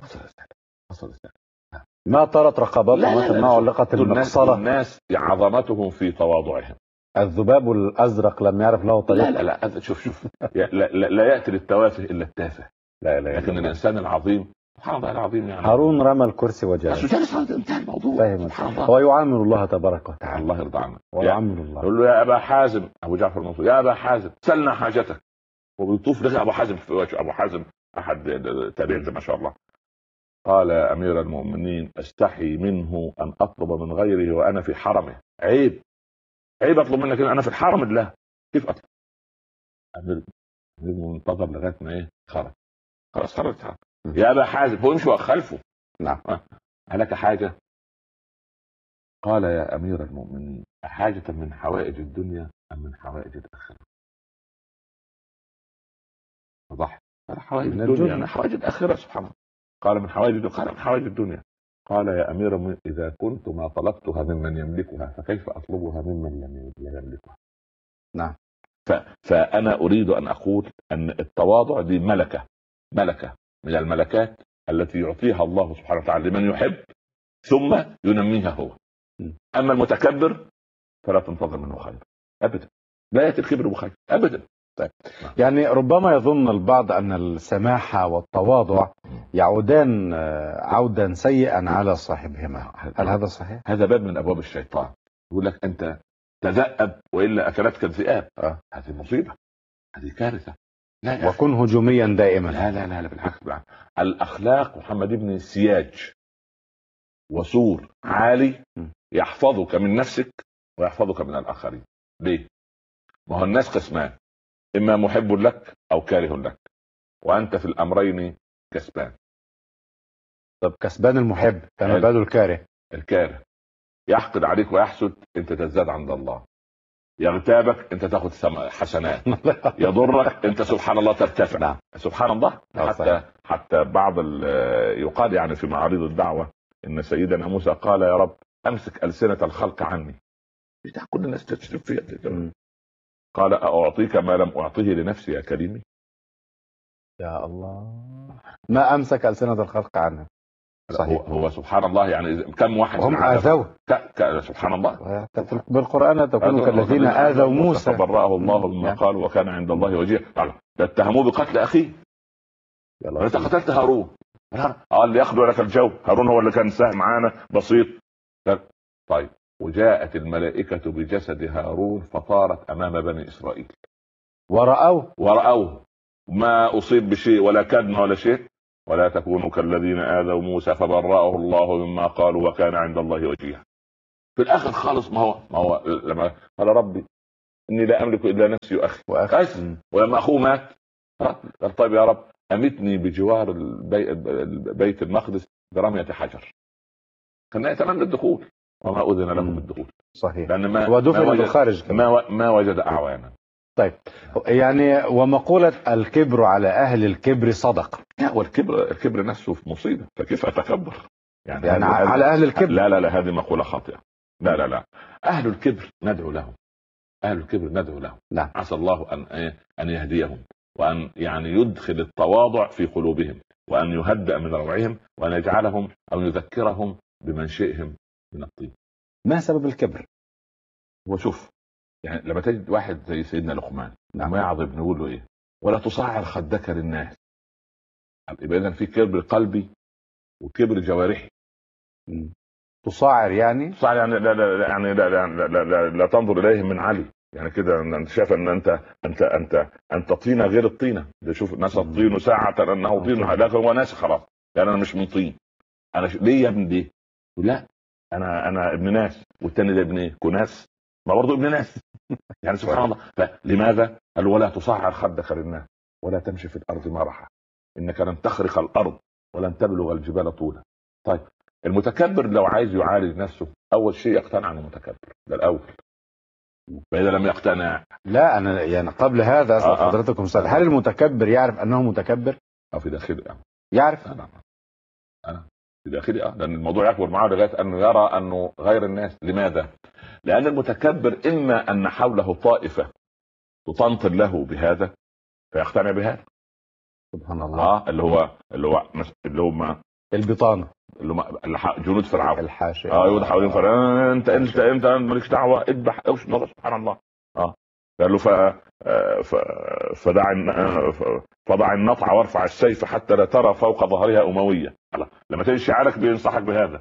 ما طارت رقبتهم ما تمنعوا لقة المقصلة. الناس عظمتهم في تواضعهم. الذباب الأزرق لم يعرف له طريق. لا لا لا شوف شوف لا, لا, لا يأتي للتوافه إلا التافه. لا لا لكن الإنسان العظيم سبحان الله العظيم يعني. هارون رمى الكرسي وجلس. جلس انتهى الموضوع. فهم. هو يعامل الله تبارك وتعالى. الله يرضى عنه. ويعامل الله. يقول له يا أبا حازم أبو جعفر المنصور يا أبا حازم سلنا حاجتك. وبيطوف لك أبو حازم في وجه أبو حازم أحد تابعين ما شاء الله. قال يا أمير المؤمنين استحي منه أن أطلب من غيره وأنا في حرمه. عيب عيب أطلب منك أنا في الحرم الله. كيف أطلب؟ أمير منتظر لغاية ما إيه خرج. خلاص خرج. يا أبا حازم هو يمشي خلفه. نعم. هلك حاجة؟ قال يا أمير المؤمنين أحاجة من حوائج الدنيا أم من حوائج الآخرة؟ وضح حوائج الدنيا حوائج الآخرة سبحان الله. قال من حوائج الدنيا. قال من حوائج الدنيا. قال يا امير المؤمنين اذا كنت ما طلبتها ممن يملكها فكيف اطلبها ممن لا يملكها؟ نعم. ف... فانا اريد ان اقول ان التواضع دي ملكه ملكه من الملكات التي يعطيها الله سبحانه وتعالى لمن يحب ثم ينميها هو. اما المتكبر فلا تنتظر منه خير ابدا، لا ياتي الكبر بخير ابدا. طيب. يعني ربما يظن البعض ان السماحه والتواضع يعودان عودا سيئا على صاحبهما، هل هذا صحيح؟ هذا باب من ابواب الشيطان، يقول لك انت تذأب والا اكلتك الذئاب. آه. هذه مصيبه، هذه كارثه. لا وكن هجوميا دائما. لا لا لا, لا بالعكس بالعكس. الاخلاق محمد ابن سياج وسور عالي يحفظك من نفسك ويحفظك من الاخرين. ليه؟ ما هو الناس قسمان، اما محب لك او كاره لك، وانت في الامرين كسبان. طب كسبان المحب كما باله الكاره. الكاره يحقد عليك ويحسد، انت تزداد عند الله. يغتابك انت تاخذ حسنات. يضرك انت سبحان الله ترتفع. نعم. سبحان الله. حتى حتى بعض يقال يعني في معارض الدعوه ان سيدنا موسى قال يا رب امسك السنه الخلق عني. بتاع كل الناس تشتم فيها. قال اعطيك ما لم اعطيه لنفسي يا كريمي. يا الله ما امسك السنه الخلق عنه. صحيح. هو, هو سبحان الله يعني كم واحد هم اذوه. سبحان الله. بالقران تكونوا كالذين اذوا موسى فبرأه الله مما قال وكان عند الله وجيها. اتهموه بقتل اخيه. انت قتلت هارون. قال لي ياخذوا لك الجو، هارون هو اللي كان سهل معانا بسيط. طيب وجاءت الملائكة بجسد هارون فطارت أمام بني إسرائيل ورأوه ورأوه ما أصيب بشيء ولا كدم ولا شيء. ولا تكونوا كالذين آذوا موسى فبرأه الله مما قالوا وكان عند الله وجيها. في الآخر خالص ما هو ما هو لما قال ربي إني لا أملك إلا نفسي وأخي وأخي ولما أخوه مات قال طيب يا رب أمتني بجوار البي... بيت المقدس برمية حجر. كان يتمنى الدخول وما أذن لهم بالدخول. صحيح. لأن ما ودفن بالخارج ما, و... ما وجد أعوانا. طيب يعني ومقولة الكبر على أهل الكبر صدق. لا والكبر الكبر نفسه في مصيبة، فكيف أتكبر يعني, يعني على أهل الكبر؟ لا لا لا هذه مقولة خاطئة. لا لا لا أهل الكبر ندعو لهم. أهل الكبر ندعو لهم. نعم. عسى الله أن أن يهديهم وأن يعني يدخل التواضع في قلوبهم وأن يهدأ من روعهم وأن يجعلهم أو يذكرهم بمنشئهم من الطين. ما سبب الكبر؟ وشوف يعني لما تجد واحد زي سيدنا لقمان نعم. يعظ ابنه يقول له ايه ولا تصعر خدك للناس. يبقى اذا في كبر قلبي وكبر جوارحي. تصعر يعني تصعر يعني لا لا يعني لا لا, لا, لا, لا, لا تنظر اليهم من علي. يعني كده انت شايف ان انت انت انت انت طينه غير الطينه. شوف الناس الطين ساعه انه طين لكن هو ناس خلاص. يعني انا مش من طين. انا ش... ليه يا ابني دي؟ لا انا انا ابن ناس والتاني ده ابن ايه؟ كناس ما برضه ابن ناس. يعني سبحان الله. فلماذا؟ قال ولا تصعر خدك للناس ولا تمشي في الارض مرحا انك لن تخرق الارض ولن تبلغ الجبال طولا. طيب المتكبر لو عايز يعالج نفسه اول شيء يقتنع انه متكبر، ده الاول. فاذا لم يقتنع لا انا يعني قبل هذا اسال آه حضرتكم سؤال، هل المتكبر يعرف انه متكبر؟ او في داخله يعني. يعرف؟ انا انا في داخلي اه لان الموضوع يكبر معاه لغايه انه يرى انه غير الناس. لماذا؟ لان المتكبر اما ان حوله طائفه تطنطن له بهذا فيقتنع بهذا. سبحان الله. اه اللي هو اللي هو اللي هم البطانه اللي هم جنود فرعون الحاشيه اه يقول حوالين فرعون انت انت انت مالكش دعوه اذبح اوش سبحان الله. اه قال له ف فدع فضع النطع وارفع السيف حتى لا ترى فوق ظهرها امويه. لما تيجي شعارك بينصحك بهذا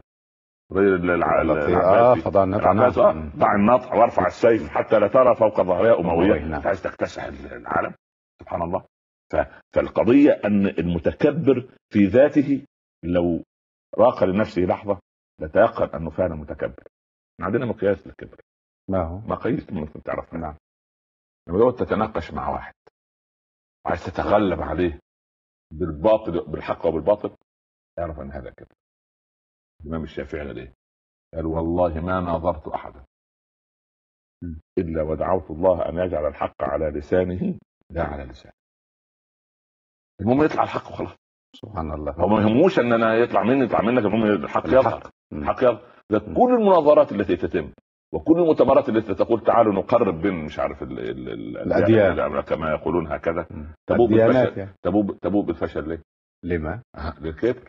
اه فضع النطع ضع النطع وارفع السيف حتى لا ترى فوق ظهرها امويه. عايز تكتسح العالم سبحان الله. فالقضيه ان المتكبر في ذاته لو راق لنفسه لحظه لتيقن انه فعلا متكبر. عندنا مقياس للكبر. ما هو مقاييس ممكن تعرفها. نعم. لما تقعد تتناقش مع واحد وعايز تتغلب عليه بالباطل بالحق وبالباطل اعرف ان هذا كبر. الامام الشافعي ليه قال والله ما ناظرت احدا الا ودعوت الله ان يجعل الحق على لسانه لا على لسانه. المهم يطلع الحق وخلاص. سبحان الله. هو ما يهموش ان انا يطلع مني يطلع منك، المهم الحق يظهر. الحق يظهر. كل المناظرات التي تتم وكل المؤتمرات التي تقول تعالوا نقرب بين مش عارف ال ال ال الاديان كما يقولون هكذا، تبوء بالفشل. يعني. تبوء تبوء بالفشل ليه؟ لما؟ للكبر.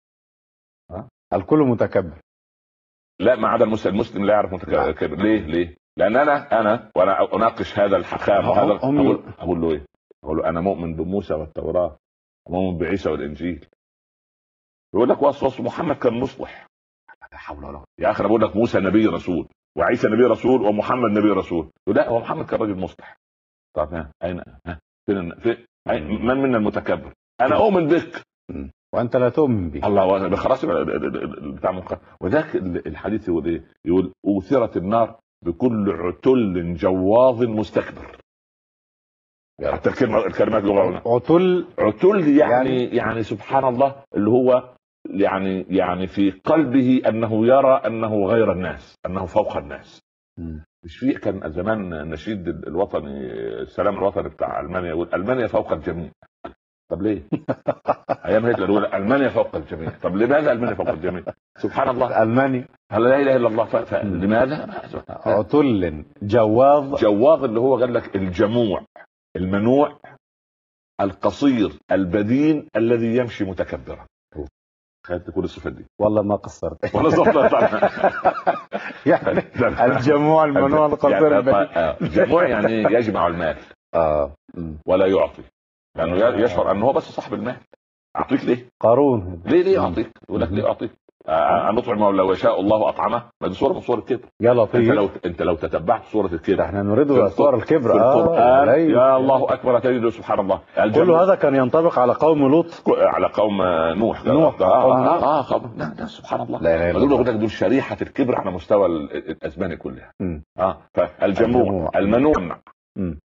الكل متكبر. لا، ما عدا المسلم. المسلم لا يعرف متكبر. ليه؟ ليه؟ لان انا انا وانا اناقش هذا الحكام وهذا اقول اقول له ايه؟ اقول له انا مؤمن بموسى والتوراه، مؤمن بعيسى والانجيل. يقول لك وصف محمد كان مصلح. لا حول ولا قوه يا اخي، انا بقول لك موسى نبي رسول وعيسى نبي رسول ومحمد نبي رسول. لا، هو محمد كان راجل مصلح. طب ها اين ها فين في من منا المتكبر؟ انا اؤمن بك وانت لا تؤمن به. الله خلاص بتاع منقر. وذاك الحديث يقول ايه؟ يقول اوثرت النار بكل عتل جواظ مستكبر. حتى الكلمه الكلمات لغه عتل. عتل يعني يعني, يعني سبحان الله، اللي هو يعني يعني في قلبه انه يرى انه غير الناس، انه فوق الناس. م. مش في كان زمان النشيد الوطني السلام الوطني بتاع المانيا يقول المانيا فوق الجميع. طب ليه؟ ايام هتلر يقول المانيا فوق الجميع. طب لماذا المانيا فوق الجميع؟ سبحان الله. المانيا هل لا اله الا الله. فلماذا؟ عتل جواظ. جواظ اللي هو قال لك الجموع المنوع القصير البدين الذي يمشي متكبرا. خدت كل الصفات دي. والله ما قصرت. والله صفات. يعني الجموع المنوع القصير البدين. الجموع يعني يجمع المال اه ولا يعطي، لانه يعني يشعر انه هو بس صاحب المال. اعطيك ليه؟ قارون. ليه ليه اعطيك؟ يقول لك ليه اعطيك؟ ان نطعم لو يشاء الله اطعمه. ما دي صوره من صور الكبر. يا لطيف. انت لو انت لو تتبعت صوره الكبر، احنا نريد صور الكبر. في القران. آه يا الله اكبر تجد سبحان الله. كل هذا كان ينطبق على قوم لوط، على قوم نوح. نوح اه اه, آه, آه لا, لا سبحان الله. لا لا دول دول شريحه الكبر على مستوى الازمان كلها. اه فالجموع المنوع